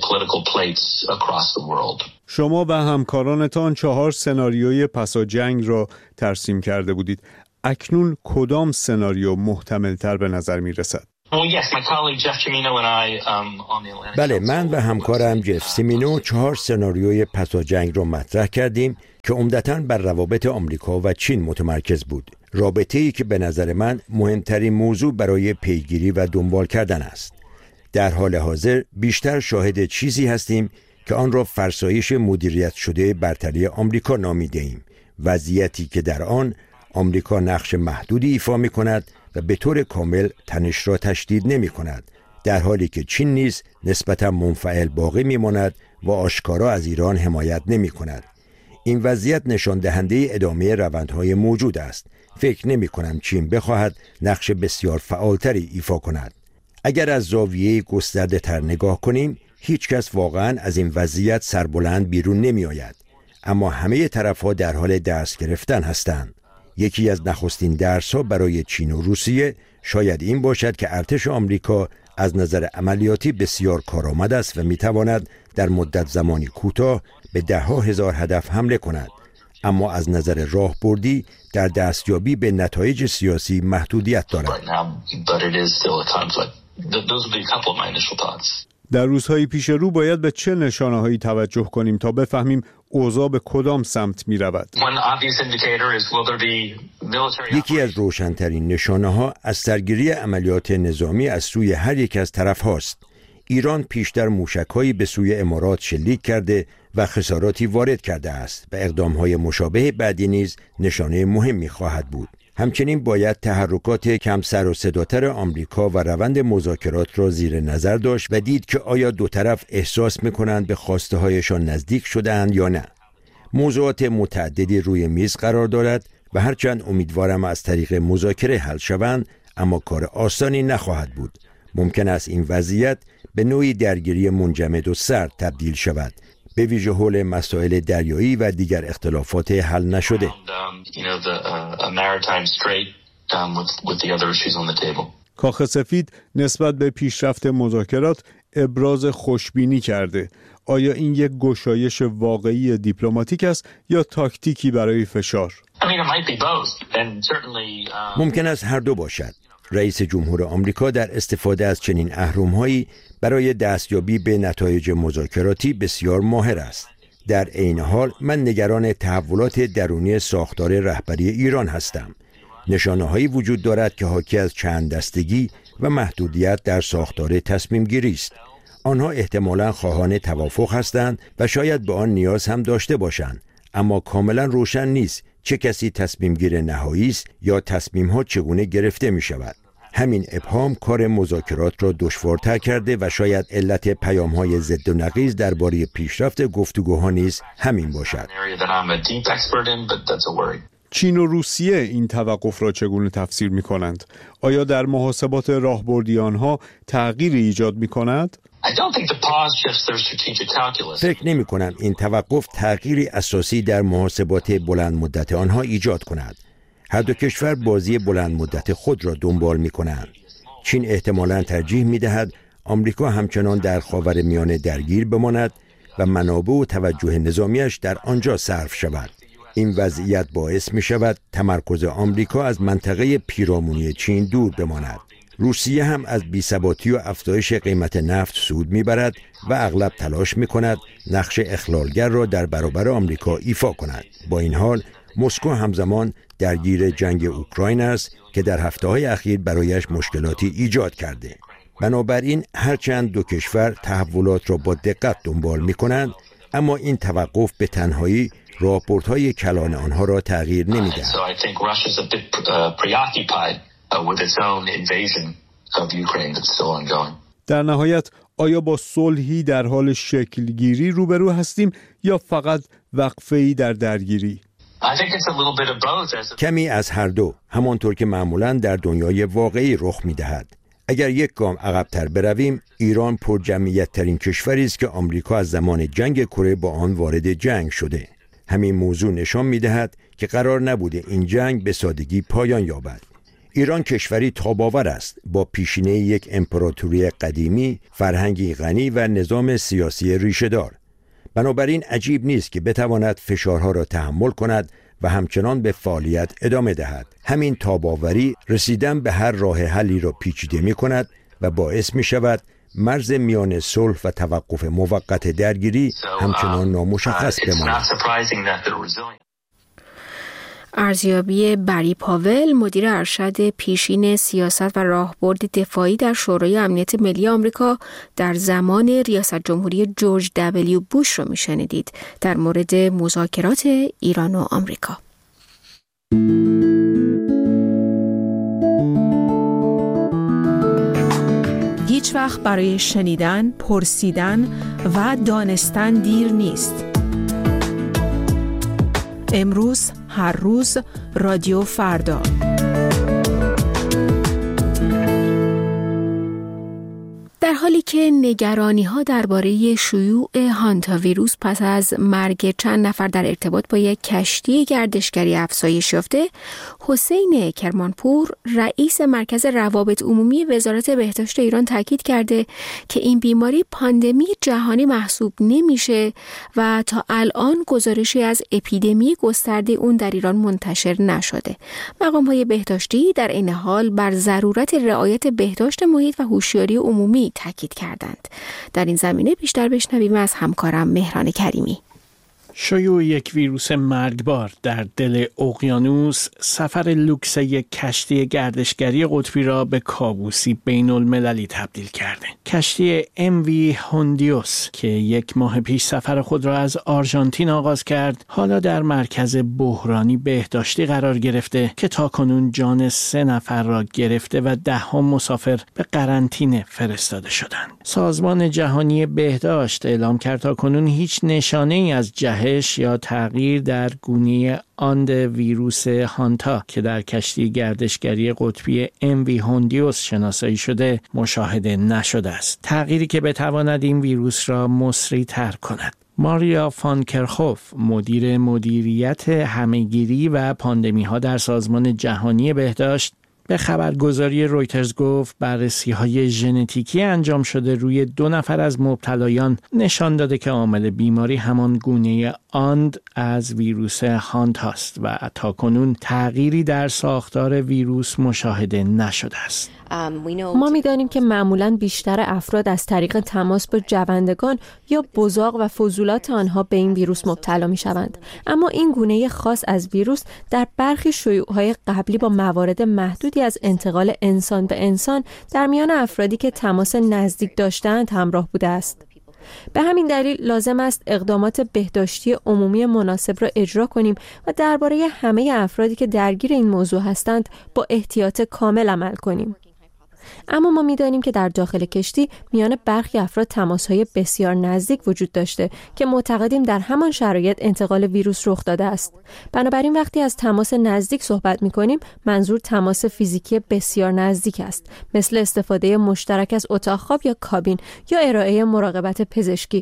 شما و همکارانتان 4 سناریوی پسا جنگ را ترسیم کرده بودید. اکنون کدام سناریو محتمل‌تر به نظر می رسد؟ بله، من و همکارم جف سیمینو 4 سناریوی پسا جنگ را مطرح کردیم که عمدتاً بر روابط آمریکا و چین متمرکز بود. رابطه‌ای که به نظر من مهمترین موضوع برای پیگیری و دنبال کردن است. در حال حاضر بیشتر شاهد چیزی هستیم که آن را فرسایش مدیریت شده برتری آمریکا نامیده‌ایم. وضعیتی که در آن آمریکا نقش محدودی ایفا می‌کند و به طور کامل تنش را تشدید نمی‌کند، در حالی که چین نیز نسبتاً منفعل باقی می‌ماند و آشکارا از ایران حمایت نمی‌کند. این وضعیت نشان دهنده ادامه روندهای موجود است. فکر نمی‌کنم چین بخواهد نقش بسیار فعالتری ایفا کند. اگر از زاویه گسترده تر نگاه کنیم، هیچ کس واقعاً از این وضعیت سربلند بیرون نمی آید. اما همه طرف‌ها در حال دست گرفتن هستند. یکی از نخستین درس‌ها برای چین و روسیه شاید این باشد که ارتش آمریکا از نظر عملیاتی بسیار کارآمد است و می‌تواند در مدت زمانی کوتاه به 10,000 هدف حمله کند. اما از نظر راهبردی در دستیابی به نتایج سیاسی محدودیت دارد. در روزهای پیش رو باید به چه نشانه‌هایی توجه کنیم تا بفهمیم اوضاع به کدام سمت می رود؟ یکی از روشن‌ترین نشانه‌ها از سرگیری عملیات نظامی از سوی هر یک از طرف هاست. ایران پیشتر موشک‌هایی به سوی امارات شلیک کرده و خساراتی وارد کرده است و اقدام‌های مشابه بعدی نیز نشانه مهمی خواهد بود. همچنین باید تحرکات کم سر و صداتر آمریکا و روند مذاکرات را زیر نظر داشت و دید که آیا دو طرف احساس می‌کنند به خواسته هایشان نزدیک شده‌اند یا نه. موضوعات متعددی روی میز قرار دارد و هرچند امیدوارم از طریق مذاکره حل شوند، اما کار آسانی نخواهد بود. ممکن است این وضعیت به نوعی درگیری منجمد و سرد تبدیل شود، به ویژه حول مسائل دریایی و دیگر اختلافات حل نشده. کاخ سفید نسبت به پیشرفت مذاکرات ابراز خوشبینی کرده. آیا این یک گشایش واقعی دیپلماتیک است یا تاکتیکی برای فشار؟ ممکن است هر دو باشد. رئیس جمهور آمریکا در استفاده از چنین اهرم‌هایی برای دستیابی به نتایج مذاکراتی بسیار ماهر است. در عین حال من نگران تحولات درونی ساختار رهبری ایران هستم. نشانه‌هایی وجود دارد که حاکی از چند دستگی و محدودیت در ساختار تصمیم گیری است. آنها احتمالاً خواهان توافق هستند و شاید به آن نیاز هم داشته باشند، اما کاملا روشن نیست چه کسی تصمیم گیر نهایی است یا تصمیم‌ها چگونه گرفته می شود. همین ابهام کار مذاکرات را دشوارتر کرده و شاید علت پیام‌های ضد و نقیض درباره پیشرفت گفتگوها نیز همین باشد. چین و روسیه این توقف را چگونه تفسیر می کنند؟ آیا در محاسبات راهبردی آنها تغییری ایجاد می کند؟ فکر نمی کنم این توقف تغییری اساسی در محاسبات بلند مدت آنها ایجاد کند. هر دو کشور بازی بلند مدت خود را دنبال می کنند. چین احتمالاً ترجیح می دهد آمریکا همچنان در خاورمیانه درگیر بماند و منابع و توجه نظامیش در آنجا صرف شود. این وضعیت باعث می شود تمرکز آمریکا از منطقه پیرامونی چین دور بماند. روسیه هم از بی‌ثباتی و افزایش قیمت نفت سود می برد و اغلب تلاش می کند نقش اخلالگر را در برابر آمریکا ایفا کند. با این حال مسکو همزمان درگیر جنگ اوکراین است که در هفته‌های اخیر برایش مشکلاتی ایجاد کرده. بنابراین هرچند دو کشور تحولات را با دقت دنبال می کنند، اما این توقف به تنهایی راپورت‌های کلان آنها را تغییر نمی‌دهد. در نهایت آیا با صلحی در حال شکلگیری روبرو هستیم یا فقط وقفه‌ای در درگیری؟ کمی از هر دو، همانطور که معمولاً در دنیای واقعی رخ می‌دهد. اگر یک گام عقب‌تر برویم، ایران پرجمعیت‌ترین کشوری است که آمریکا از زمان جنگ کره با آن وارد جنگ شده. همین موضوع نشان می‌دهد که قرار نبوده این جنگ به سادگی پایان یابد. ایران کشوری تاب‌آور است با پیشینه یک امپراتوری قدیمی، فرهنگی غنی و نظام سیاسی ریشه‌دار. بنابراین عجیب نیست که بتواند فشارها را تحمل کند و همچنان به فعالیت ادامه دهد. همین تاب‌آوری رسیدن به هر راه حلی را پیچیده می‌کند و باعث می‌شود مرز میان صلح و توقف موقت درگیری همچنان نامشخص بماند. ارزیابی بری پاول، مدیر ارشد پیشین سیاست و راهبرد دفاعی در شورای امنیت ملی آمریکا در زمان ریاست جمهوری جورج دبلیو بوش رو میشنیدید در مورد مذاکرات ایران و آمریکا. هیچ وقت برای شنیدن، پرسیدن و دانستن دیر نیست. امروز، هر روز، رادیو فردا. در حالی که نگرانی‌ها درباره شیوع هانتا ویروس پس از مرگ چند نفر در ارتباط با یک کشتی گردشگری افزایش یافته، حسین کرمانپور رئیس مرکز روابط عمومی وزارت بهداشت ایران تاکید کرده که این بیماری پاندمی جهانی محسوب نمیشه و تا الان گزارشی از اپیدمی گسترده اون در ایران منتشر نشده. مقام‌های بهداشتی در این حال بر ضرورت رعایت بهداشت محیط و هوشیاری عمومی تاکید کردند. در این زمینه بیشتر بشنویم از همکارم مهران کریمی. شیوع یک ویروس مرگبار در دل اقیانوس سفر لوکس یک کشتی گردشگری قطبی را به کابوسی بین المللی تبدیل کرده. کشتی MV هوندیوس که یک ماه پیش سفر خود را از آرژانتین آغاز کرد، حالا در مرکز بحرانی بهداشتی قرار گرفته که تاکنون جان 3 نفر را گرفته و 10 مسافر به قرنطینه فرستاده شدند. سازمان جهانی بهداشت اعلام کرد تاکنون هیچ نشانه‌ای از جهش یا تغییر در گونه آند ویروس هانتا که در کشتی گردشگری قطبی MV هوندیوس شناسایی شده مشاهده نشده است. تغییری که بتواند این ویروس را مسریع‌تر کند. ماریا فانکرخوف، مدیر مدیریت همه‌گیری و پاندمی‌ها در سازمان جهانی بهداشت، به خبرگزاری رویترز گفت بررسی‌های ژنتیکی انجام شده روی 2 نفر از مبتلایان نشان داده که عامل بیماری همان گونه آند از ویروس هانتا است و تاکنون تغییری در ساختار ویروس مشاهده نشده است. ما می‌دانیم که معمولاً بیشتر افراد از طریق تماس با جوندگان یا بزاق و فضولات آنها به این ویروس مبتلا می‌شوند. اما این گونه خاص از ویروس در برخی شیوع‌های قبلی با موارد محدودی از انتقال انسان به انسان در میان افرادی که تماس نزدیک داشتند همراه بوده است. به همین دلیل لازم است اقدامات بهداشتی عمومی مناسب را اجرا کنیم و درباره همه افرادی که درگیر این موضوع هستند با احتیاط کامل عمل کنیم. اما ما می‌دانیم که در داخل کشتی میان برخی افراد تماس‌های بسیار نزدیک وجود داشته که معتقدیم در همان شرایط انتقال ویروس رخ داده است. بنابراین وقتی از تماس نزدیک صحبت می‌کنیم منظور تماس فیزیکی بسیار نزدیک است، مثل استفاده مشترک از اتاق خواب یا کابین یا ارائه مراقبت پزشکی.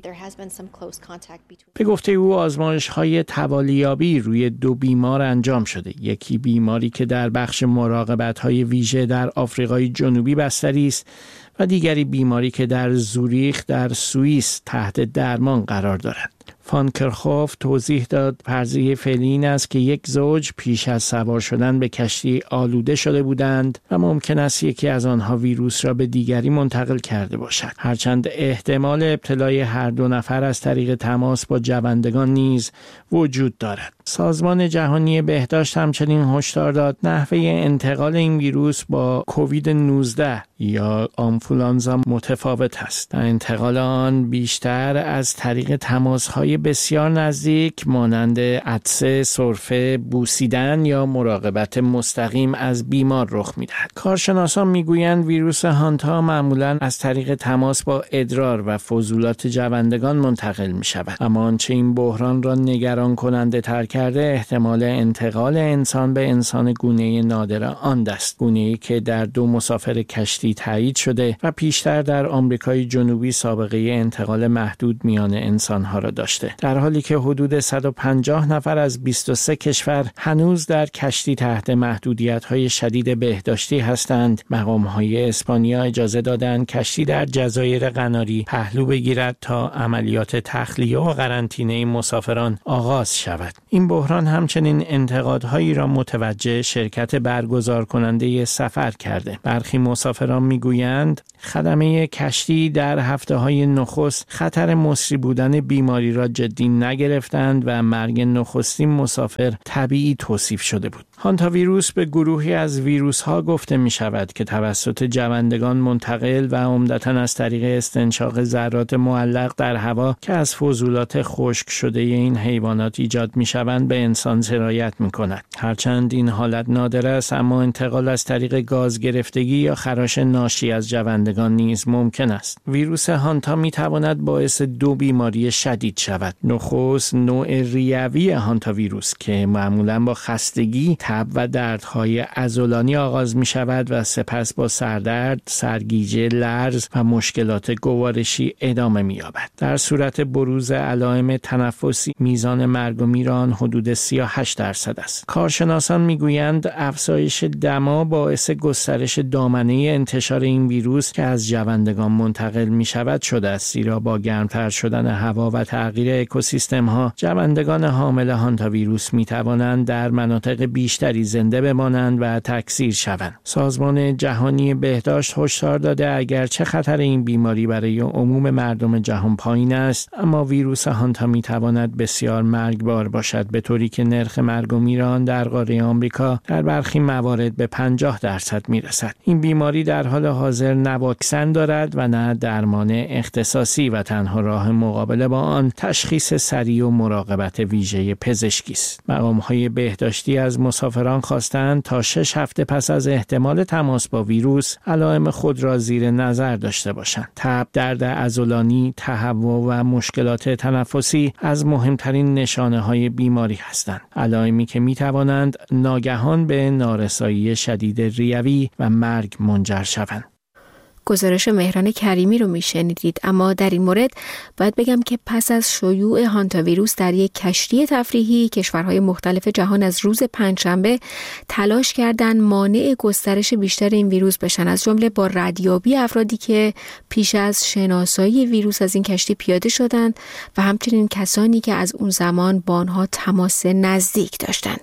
به گفته او آزمایش‌های توالیابی روی 2 بیمار انجام شده. یکی بیماری که در بخش مراقبت‌های ویژه در آفریقای جنوبی بستری است و دیگری بیماری که در زوریخ در سوئیس تحت درمان قرار دارد. فانکرخوف توضیح داد فرضیه فعلی این است که یک زوج پیش از سوار شدن به کشتی آلوده شده بودند و ممکن است یکی از آنها ویروس را به دیگری منتقل کرده باشد. هرچند احتمال ابتلای هر 2 نفر از طریق تماس با جوندگان نیز وجود دارد. سازمان جهانی بهداشت همچنین هشدار داد نحوه انتقال این ویروس با کووید 19 یا آنفولانزا متفاوت است. انتقال آن بیشتر از طریق تماس‌های های بسیار نزدیک مانند عطسه، سرفه، بوسیدن یا مراقبت مستقیم از بیمار رخ می‌دهد. کارشناسان میگویند ویروس هانتا معمولاً از طریق تماس با ادرار و فضولات جوندگان منتقل می‌شود. اما آنچه این بحران را نگران کننده تر کرده احتمال انتقال انسان به انسان گونه نادر آند است. گونه‌ای که در 2 مسافر کشتی تایید شده و پیشتر در آمریکای جنوبی سابقه انتقال محدود میان انسانها را داشته. در حالی که حدود 150 نفر از 23 کشور هنوز در کشتی تحت محدودیت‌های شدید بهداشتی هستند، مقام‌های اسپانیا اجازه دادند کشتی در جزایر قناری پهلو بگیرد تا عملیات تخلیه و قرنطینه مسافران آغاز شود. این بحران همچنین انتقادهایی را متوجه شرکت برگزار کننده سفر کرده. برخی مسافران میگویند خدمه کشتی در هفته‌های نخست خطر مصری بودن بیماری را جدی نگرفتند و مرگ نخستین مسافر طبیعی توصیف شده بود. هانتا ویروس به گروهی از ویروس‌ها گفته می‌شود که توسط جوندگان منتقل و عمدتاً از طریق استنشاق ذرات معلق در هوا که از فضولات خشک شده این حیوانات ایجاد می‌شوند به انسان سرایت می‌کند. هرچند این حالت نادر است، اما انتقال از طریق گاز گرفتگی یا خراش ناشی از جوندگان نیز ممکن است. ویروس هانتا می‌تواند باعث 2 بیماری شدید شود. نخست نوع ریوی هانتا ویروس که معمولاً با خستگی، تب و دردهای عضلانی آغاز می‌شود و سپس با سردرد، سرگیجه، لرز و مشکلات گوارشی ادامه می‌یابد. در صورت بروز علائم تنفسی میزان مرگ و میر آن حدود 38% است. کارشناسان میگویند افزایش دما باعث گسترش دامنه انتشار این ویروس که از جوندگان منتقل می‌شود شده است، زیرا با گرمتر شدن هوا و تغییر اکوسیستم‌ها جوندگان حامل هانتا ویروس می‌توانند در مناطق بیشتری زنده بمانند و تکثیر شوند. سازمان جهانی بهداشت هشدار داده اگرچه خطر این بیماری برای عموم مردم جهان پایین است، اما ویروس هانتا می‌تواند بسیار مرگبار باشد، به طوری که نرخ مرگ و میر آن در قاره آمریکا در برخی موارد به 50% می‌رسد. این بیماری در حال حاضر نه واکسن دارد و نه درمان اختصاصی و تنها راه مقابله با آن تشخیص سریع و مراقبت ویژه پزشکی است. مقام‌های بهداشتی از مسافران خواستند تا 6 هفته پس از احتمال تماس با ویروس علائم خود را زیر نظر داشته باشند. تب، درد عضلانی، تهوع و مشکلات تنفسی از مهمترین نشانه‌های بیماری هستند. علائمی که می‌توانند ناگهان به نارسایی شدید ریوی و مرگ منجر شوند. گزارش مهران کریمی رو میشنیدید. اما در این مورد باید بگم که پس از شیوع هانتا ویروس در یک کشتی تفریحی، کشورهای مختلف جهان از روز پنجشنبه تلاش کردند مانع گسترش بیشتر این ویروس بشن، از جمله با ردیابی افرادی که پیش از شناسایی ویروس از این کشتی پیاده شدند و همچنین کسانی که از اون زمان با آنها تماس نزدیک داشتند.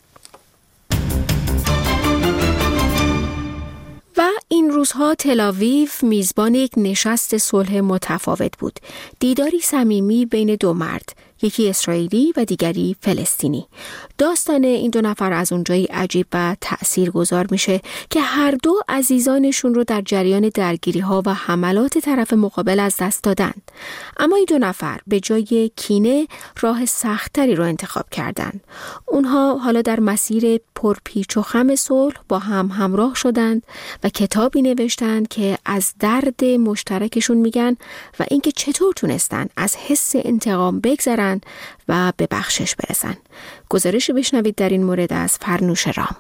و این روزها تل‌آویو میزبان یک نشست صلح متفاوت بود. دیداری صمیمی بین 2 مرد، یکی اسرائیلی و دیگری فلسطینی. داستان این 2 نفر از اونجایی عجیب و تأثیرگذار میشه که هر دو عزیزانشون رو در جریان درگیری‌ها و حملات طرف مقابل از دست دادن. اما این 2 نفر به جای کینه راه سخت‌تری رو انتخاب کردن. اونها حالا در مسیر پرپیچ و خم صلح با هم همراه شدند و کتابی نوشتند که از درد مشترکشون میگن و اینکه چطور تونستن از حس انتقام بگذرن و به بخشش برسن. گزارش بشنوید در این مورد از فرنوش رام.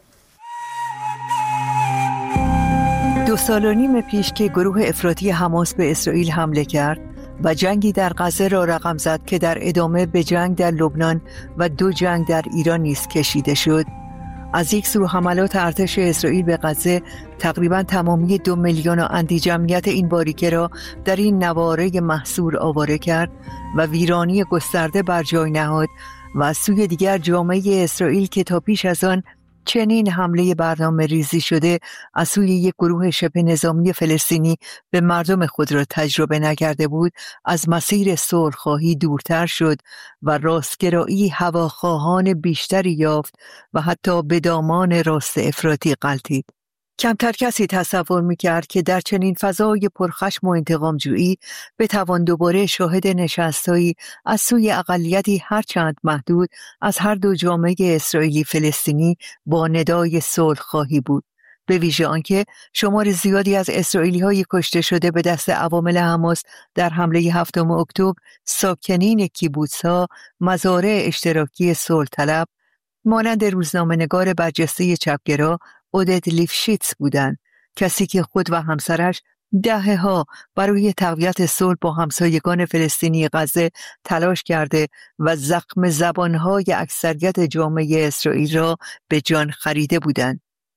2 سال و نیم پیش که گروه افراطی حماس به اسرائیل حمله کرد و جنگی در غزه را رقم زد که در ادامه به جنگ در لبنان و 2 جنگ در ایران نیز کشیده شد. از یک سو حملات ارتش اسرائیل به غزه تقریباً تمامی 2 میلیون اندی جمعیت این باریکه را در این نواره محصور آواره کرد و ویرانی گسترده بر جای نهاد و از سوی دیگر جامعه اسرائیل که تا پیش از آن چنین حمله برنامه ریزی شده از سوی یک گروه شبه نظامی فلسطینی به مردم خود را تجربه نکرده بود، از مسیر صلح‌خواهی دورتر شد و راستگرایی هواخواهان بیشتری یافت و حتی به دامان راست افراطی غلتید. کمتر کسی تصور می‌کرد که در چنین فضای پرخشم و انتقام‌جویی بتوان دوباره شاهد نشست‌هایی از سوی اقلیتی هرچند محدود از هر دو جامعه اسرائیلی فلسطینی با ندای صلح‌خواهی بود. به ویژه آنکه شمار زیادی از اسرائیلی‌های کشته شده به دست عوامل حماس در حمله 7 اکتبر ساکنین کیبوتس‌ها، مزارع اشتراکی صلح طلب مانند روزنامه‌نگار برجسته چپگرا اودت لیفشیتز بودند، کسی که خود و همسرش دهه‌ها برای تقویت صلح با همسایگان فلسطینی غزه تلاش کرده و زخم زبان‌های اکثریت جامعه اسرائیل را به جان خریده بودند.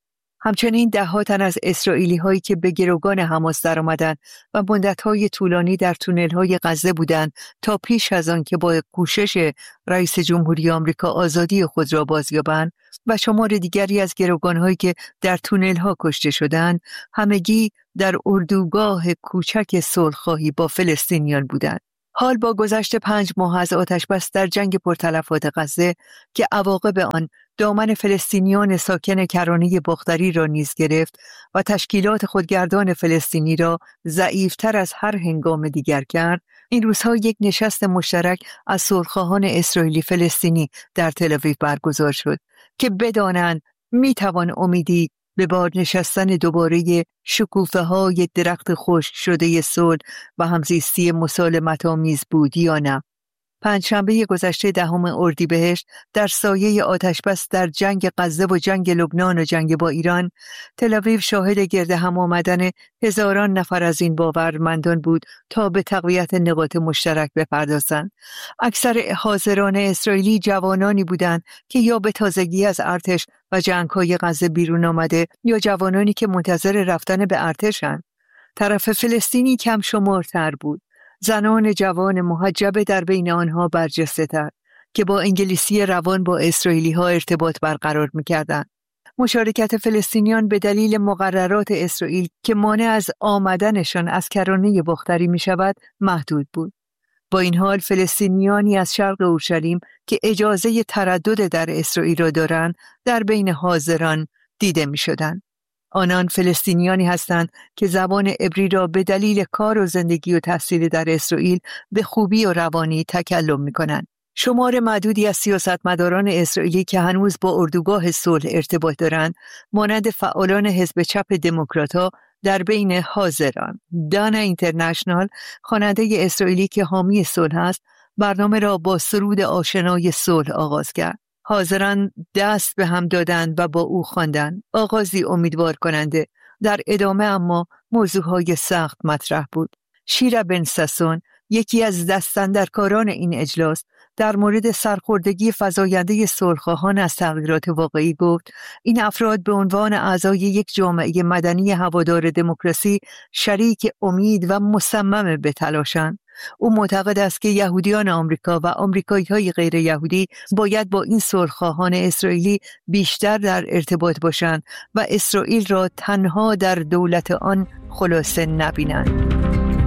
همچنین ده‌ها تن از اسرائیلی هایی که به گروگان حماس در آمدند و مدت‌های طولانی در تونل‌های غزه بودند تا پیش از آن که با کوشش رئیس جمهوری آمریکا آزادی خود را بازیابند و شمار دیگری از گروگان‌هایی که در تونل‌ها کشته شدند، همگی در اردوگاه کوچک صلح‌خواهی با فلسطینیان بودند. حال با گذشت 5 ماه از آتش‌بس در جنگ پرتلفات غزه که عواقب آن دامن فلسطینیان ساکن کرانه باختری را نیز گرفت و تشکیلات خودگردان فلسطینی را ضعیفتر از هر هنگام دیگر کرد، این روزها یک نشست مشترک از صلح‌خواهان اسرائیلی فلسطینی در تل‌آویو برگزار شد که بدانند میتوان امیدی به بار نشستن دوباره شکوفه‌های درخت خشک شده صلح و همزیستی مسالمت‌آمیز بود یا نه. پنجشنبه گذشته 10 اردیبهشت در سایه آتشبس در جنگ غزه و جنگ لبنان و جنگ با ایران، تل‌آویو شاهد گرد هم آمدن هزاران نفر از این باورمندان بود تا به تقویت نقاط مشترک بپردازند. اکثر حاضران اسرائیلی جوانانی بودند که یا به تازگی از ارتش و جنگ‌های غزه بیرون آمده یا جوانانی که منتظر رفتن به ارتشند. طرف فلسطینی کم شمارتر بود. زنان جوان محجب در بین آنها برجسته تر که با انگلیسی روان با اسرائیلی ها ارتباط برقرار می‌کردند. مشارکت فلسطینیان به دلیل مقررات اسرائیل که مانع از آمدنشان از کرانه باختری می‌شود محدود بود. با این حال فلسطینیانی از شرق اورشلیم که اجازه تردد در اسرائیل را دارند در بین حاضران دیده می‌شدند. آنان فلسطینیانی هستند که زبان عبری را به دلیل کار و زندگی و تحصیل در اسرائیل به خوبی و روانی تکلم می‌کنند. شمار معدودی از سیاستمداران اسرائیلی که هنوز با اردوگاه صلح ارتباط دارند، مانند فعالان حزب چپ دموکرات‌ها در بین حاضران. دانا اینترنشنال، خواننده اسرائیلی که حامی صلح است، برنامه را با سرود آشنای صلح آغاز کرد. حاضران دست به هم دادند و با او خواندند، آغازی امیدوار کننده. در ادامه اما موضوعهای سخت مطرح بود. شیرا بن ساسون، یکی از دستاندرکاران این اجلاس، در مورد سرخوردگی فزاینده صلح‌خواهان از تغییرات واقعی گفت: این افراد به عنوان اعضای یک جامعه مدنی هوادار دموکراسی شریک امید و مصمم به تلاشند. او معتقد است که یهودیان آمریکا و آمریکایی‌های غیر یهودی باید با این صلح‌خواهان اسرائیلی بیشتر در ارتباط باشند و اسرائیل را تنها در دولت آن خلاصه نبینند.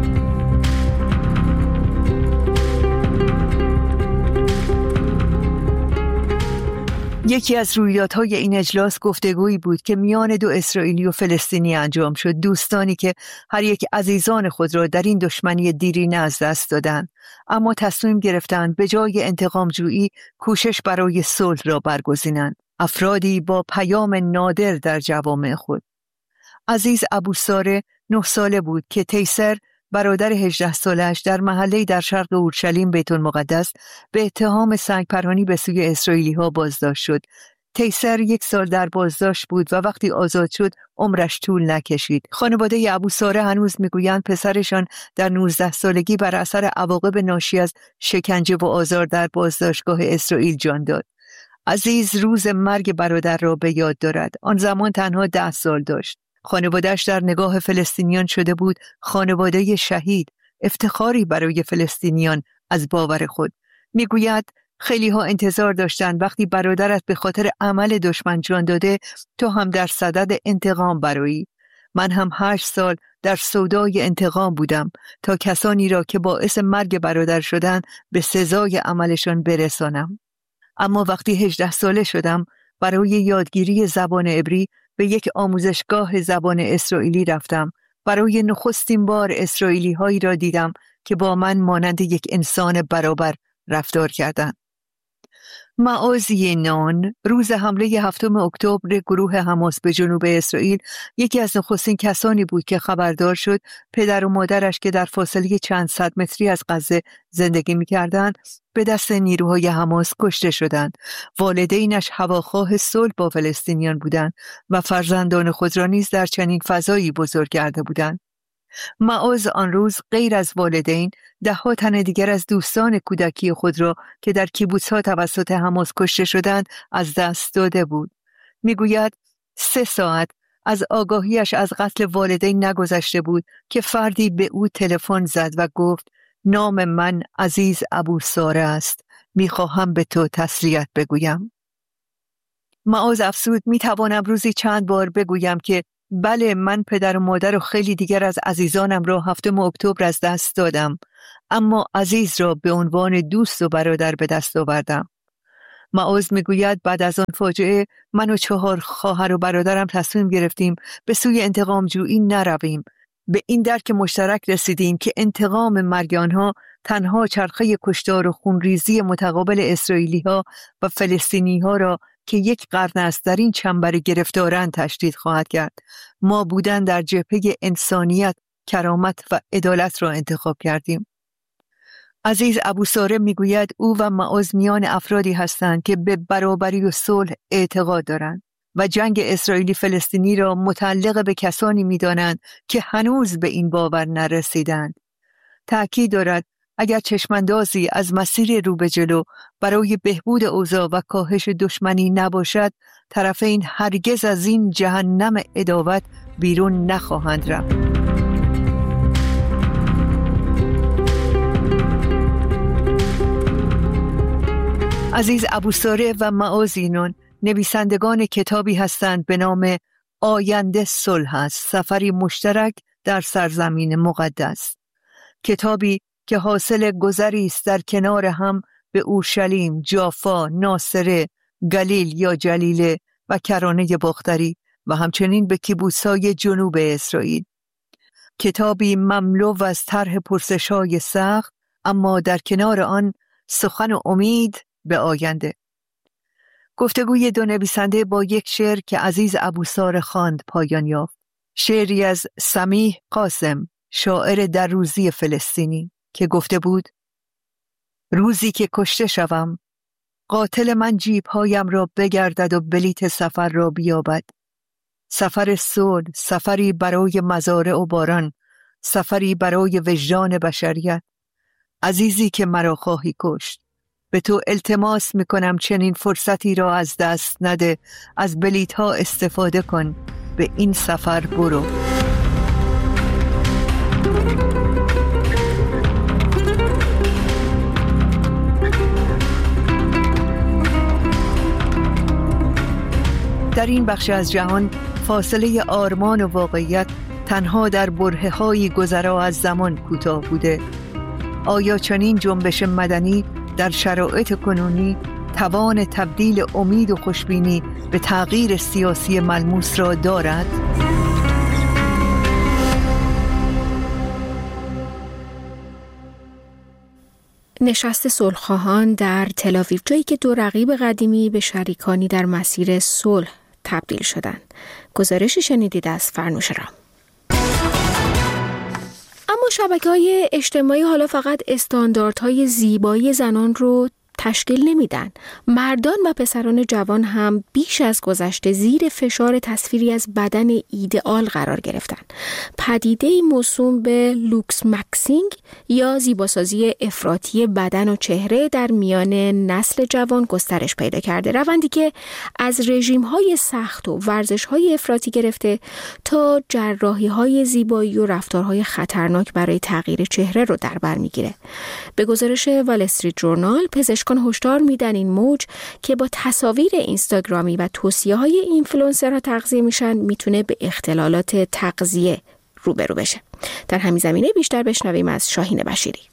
یکی از رویدادهای این اجلاس گفتگویی بود که میان دو اسرائیلی و فلسطینی انجام شد، دوستانی که هر یک عزیزان خود را در این دشمنی دیرینه از دست دادند، اما تصمیم گرفتند به جای انتقام جویی کوشش برای صلح را برگزینند. افرادی با پیام نادر در جوامع خود. عزیز ابوساره 9 ساله بود که تیسر برادر 18 سالش در محله‌ای در شرق اورشلیم بیت المقدس به اتهام سنگپرانی به سوی اسرائیلی‌ها بازداشت شد. تیسر 1 سال در بازداشت بود و وقتی آزاد شد عمرش طول نکشید. خانواده ابوساره هنوز میگویند پسرشان در 19 سالگی بر اثر عواقب ناشی از شکنجه و آزار در بازداشتگاه اسرائیل جان داد. عزیز روز مرگ برادر را به یاد دارد. آن زمان تنها 10 سال داشت. خانواده‌اش در نگاه فلسطینیان شده بود خانواده شهید، افتخاری برای فلسطینیان از باور خود. میگوید خیلی ها انتظار داشتند وقتی برادرت به خاطر عمل دشمن جان داده تو هم در صدد انتقام برآیی. من هم 8 سال در سودای انتقام بودم تا کسانی را که باعث مرگ برادر شدند به سزای عملشان برسانم. اما وقتی 18 ساله شدم برای یادگیری زبان عبری به یک آموزشگاه زبان اسرائیلی رفتم. برای نخستین بار اسرائیلی هایی را دیدم که با من مانند یک انسان برابر رفتار کردند. معاذ ینان روز حمله 7 اکتبر گروه حماس به جنوب اسرائیل یکی از نخستین کسانی بود که خبردار شد پدر و مادرش که در فاصله چند صد متری از غزه زندگی می‌کردند به دست نیروهای حماس کشته شدند. والدینش هواخواه صلح با فلسطینیان بودند و فرزندان خود را نیز در چنین فضایی بزرگ کرده بودند. معاذ آن روز غیر از والدین 10 تن دیگر از دوستان کودکی خود را که در کیبوتس‌ها توسط حماس کشته شدند از دست داده بود. میگوید 3 ساعت از آگاهیش از قتل والدین نگذشته بود که فردی به او تلفن زد و گفت نام من عزیز ابوساره است، میخواهم به تو تسلیت بگویم. معاذ افسود میتوانم روزی چند بار بگویم که بله، من پدر و مادر و خیلی دیگر از عزیزانم را 7 اکتبر از دست دادم، اما عزیز را به عنوان دوست و برادر به دست آوردم. معاذ میگوید بعد از آن فاجعه من و 4 خواهر و برادرم تصمیم گرفتیم به سوی انتقام جویی نرویم. به این درک مشترک رسیدیم که انتقام مرگ آنها تنها چرخه کشتار و خونریزی متقابل اسرائیلی ها و فلسطینی ها را که یک قرن است در این چنبر گرفتاران تشدید خواهد کرد. ما بودن در جبهه انسانیت، کرامت و عدالت را انتخاب کردیم. عزیز ابوساره میگوید او و معاذ میان افرادی هستند که به برابری و صلح اعتقاد دارند و جنگ اسرائیلی فلسطینی را متعلق به کسانی می‌دانند که هنوز به این باور نرسیدند. تأکید دارد اگر چشماندازی از مسیر رو به جلو برای بهبود اوضاع و کاهش دشمنی نباشد، طرفین هرگز از این جهنم عداوت بیرون نخواهند رفت. عزیز ابوساره و معاذ ینان نویسندگان کتابی هستند به نام آینده صلح است، سفری مشترک در سرزمین مقدس. کتابی که حاصل گذری است در کنار هم به اورشلیم، جافا، ناصره، گلیل یا جلیله و کرانه باختری و همچنین به کیبوتس‌های جنوب اسرائیل. کتابی مملو از طرح پرسش‌های سخت، اما در کنار آن سخن و امید به آینده. گفتگوی 2 نویسنده با یک شعر که عزیز ابوساره خواند پایان یافت. شعری از سمیح قاسم، شاعر در روزی فلسطینی، که گفته بود روزی که کشته شوم، قاتل من جیبهایم را بگردد و بلیت سفر را بیابد. سفر صلح، سفری برای مزارع و باران، سفری برای وجدان بشریت. عزیزی که مرا خواهی کشت، به تو التماس میکنم چنین فرصتی را از دست نده، از بلیط ها استفاده کن، به این سفر برو. در این بخش از جهان فاصله آرمان و واقعیت تنها در برهه‌های گذرا از زمان کوتاه بوده. آیا چنین جنبش مدنی در شرایط کنونی توان تبدیل امید و خوشبینی به تغییر سیاسی ملموس را دارد؟ نشست صلح‌خواهان در تل‌آویو، جایی که 2 رقیب قدیمی به شریکانی در مسیر صلح تبدیل شدند. گزارشی شنیدید از فرنوش رام. اما شبکه‌های اجتماعی حالا فقط استانداردهای زیبایی زنان رو تشکیل نمیدن. مردان و پسران جوان هم بیش از گذشته زیر فشار تصویری از بدن ایدئال قرار گرفتن. پدیده‌ای موسوم به لوکس مکسینگ یا زیباسازی افراطی بدن و چهره در میان نسل جوان گسترش پیدا کرده. روندی که از رژیم‌های سخت و ورزش‌های افراطی گرفته تا جراحی‌های زیبایی و رفتارهای خطرناک برای تغییر چهره رو در بر می‌گیره. به گزارش وال استریت جورنال، پزشکان هشدار میدن این موج که با تصاویر اینستاگرامی و توصیه‌های اینفلوئنسرها تغذیه میشن میتونه به اختلالات تغذیه روبرو بشه. در همین زمینه بیشتر بشنویم از شاهین بشیری.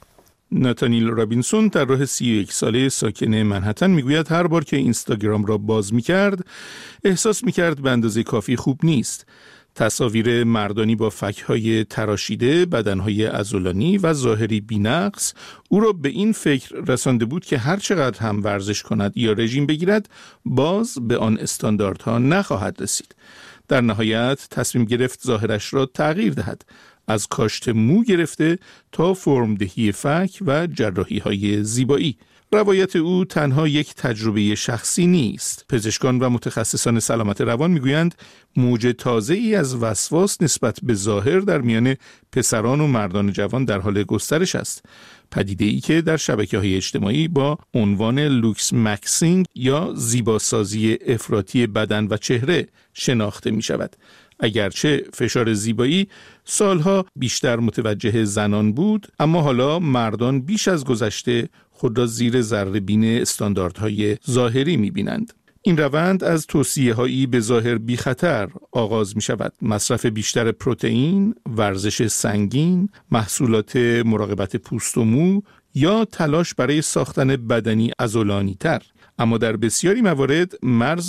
ناتانیل رابینسون در راه 31 ساله ساکن منهتن میگوید هر بار که اینستاگرام را باز میکرد احساس میکرد به اندازه کافی خوب نیست. تصاویر مردانی با فک‌های تراشیده، بدنهای عضلانی و ظاهری بی‌نقص او را به این فکر رسانده بود که هر چقدر هم ورزش کند یا رژیم بگیرد باز به آن استانداردها نخواهد رسید. در نهایت تصمیم گرفت ظاهرش را تغییر دهد، از کاشت مو گرفته تا فرمدهی فک و جراحی‌های زیبایی. روایت او تنها یک تجربه شخصی نیست. پزشکان و متخصصان سلامت روان میگویند موج تازه‌ای از وسواس نسبت به ظاهر در میان پسران و مردان جوان در حال گسترش است. پدیده‌ای که در شبکه‌های اجتماعی با عنوان لوکس مکسینگ یا زیباسازی افراطی بدن و چهره شناخته می‌شود. اگرچه فشار زیبایی سالها بیشتر متوجه زنان بود، اما حالا مردان بیش از گذشته خود را زیر ذره‌بین استانداردهای ظاهری می‌بینند. این روند از توصیه‌هایی به ظاهر بی خطر آغاز می‌شود. مصرف بیشتر پروتئین، ورزش سنگین، محصولات مراقبت پوست و مو یا تلاش برای ساختن بدنی عضلانی‌تر. اما در بسیاری موارد مرز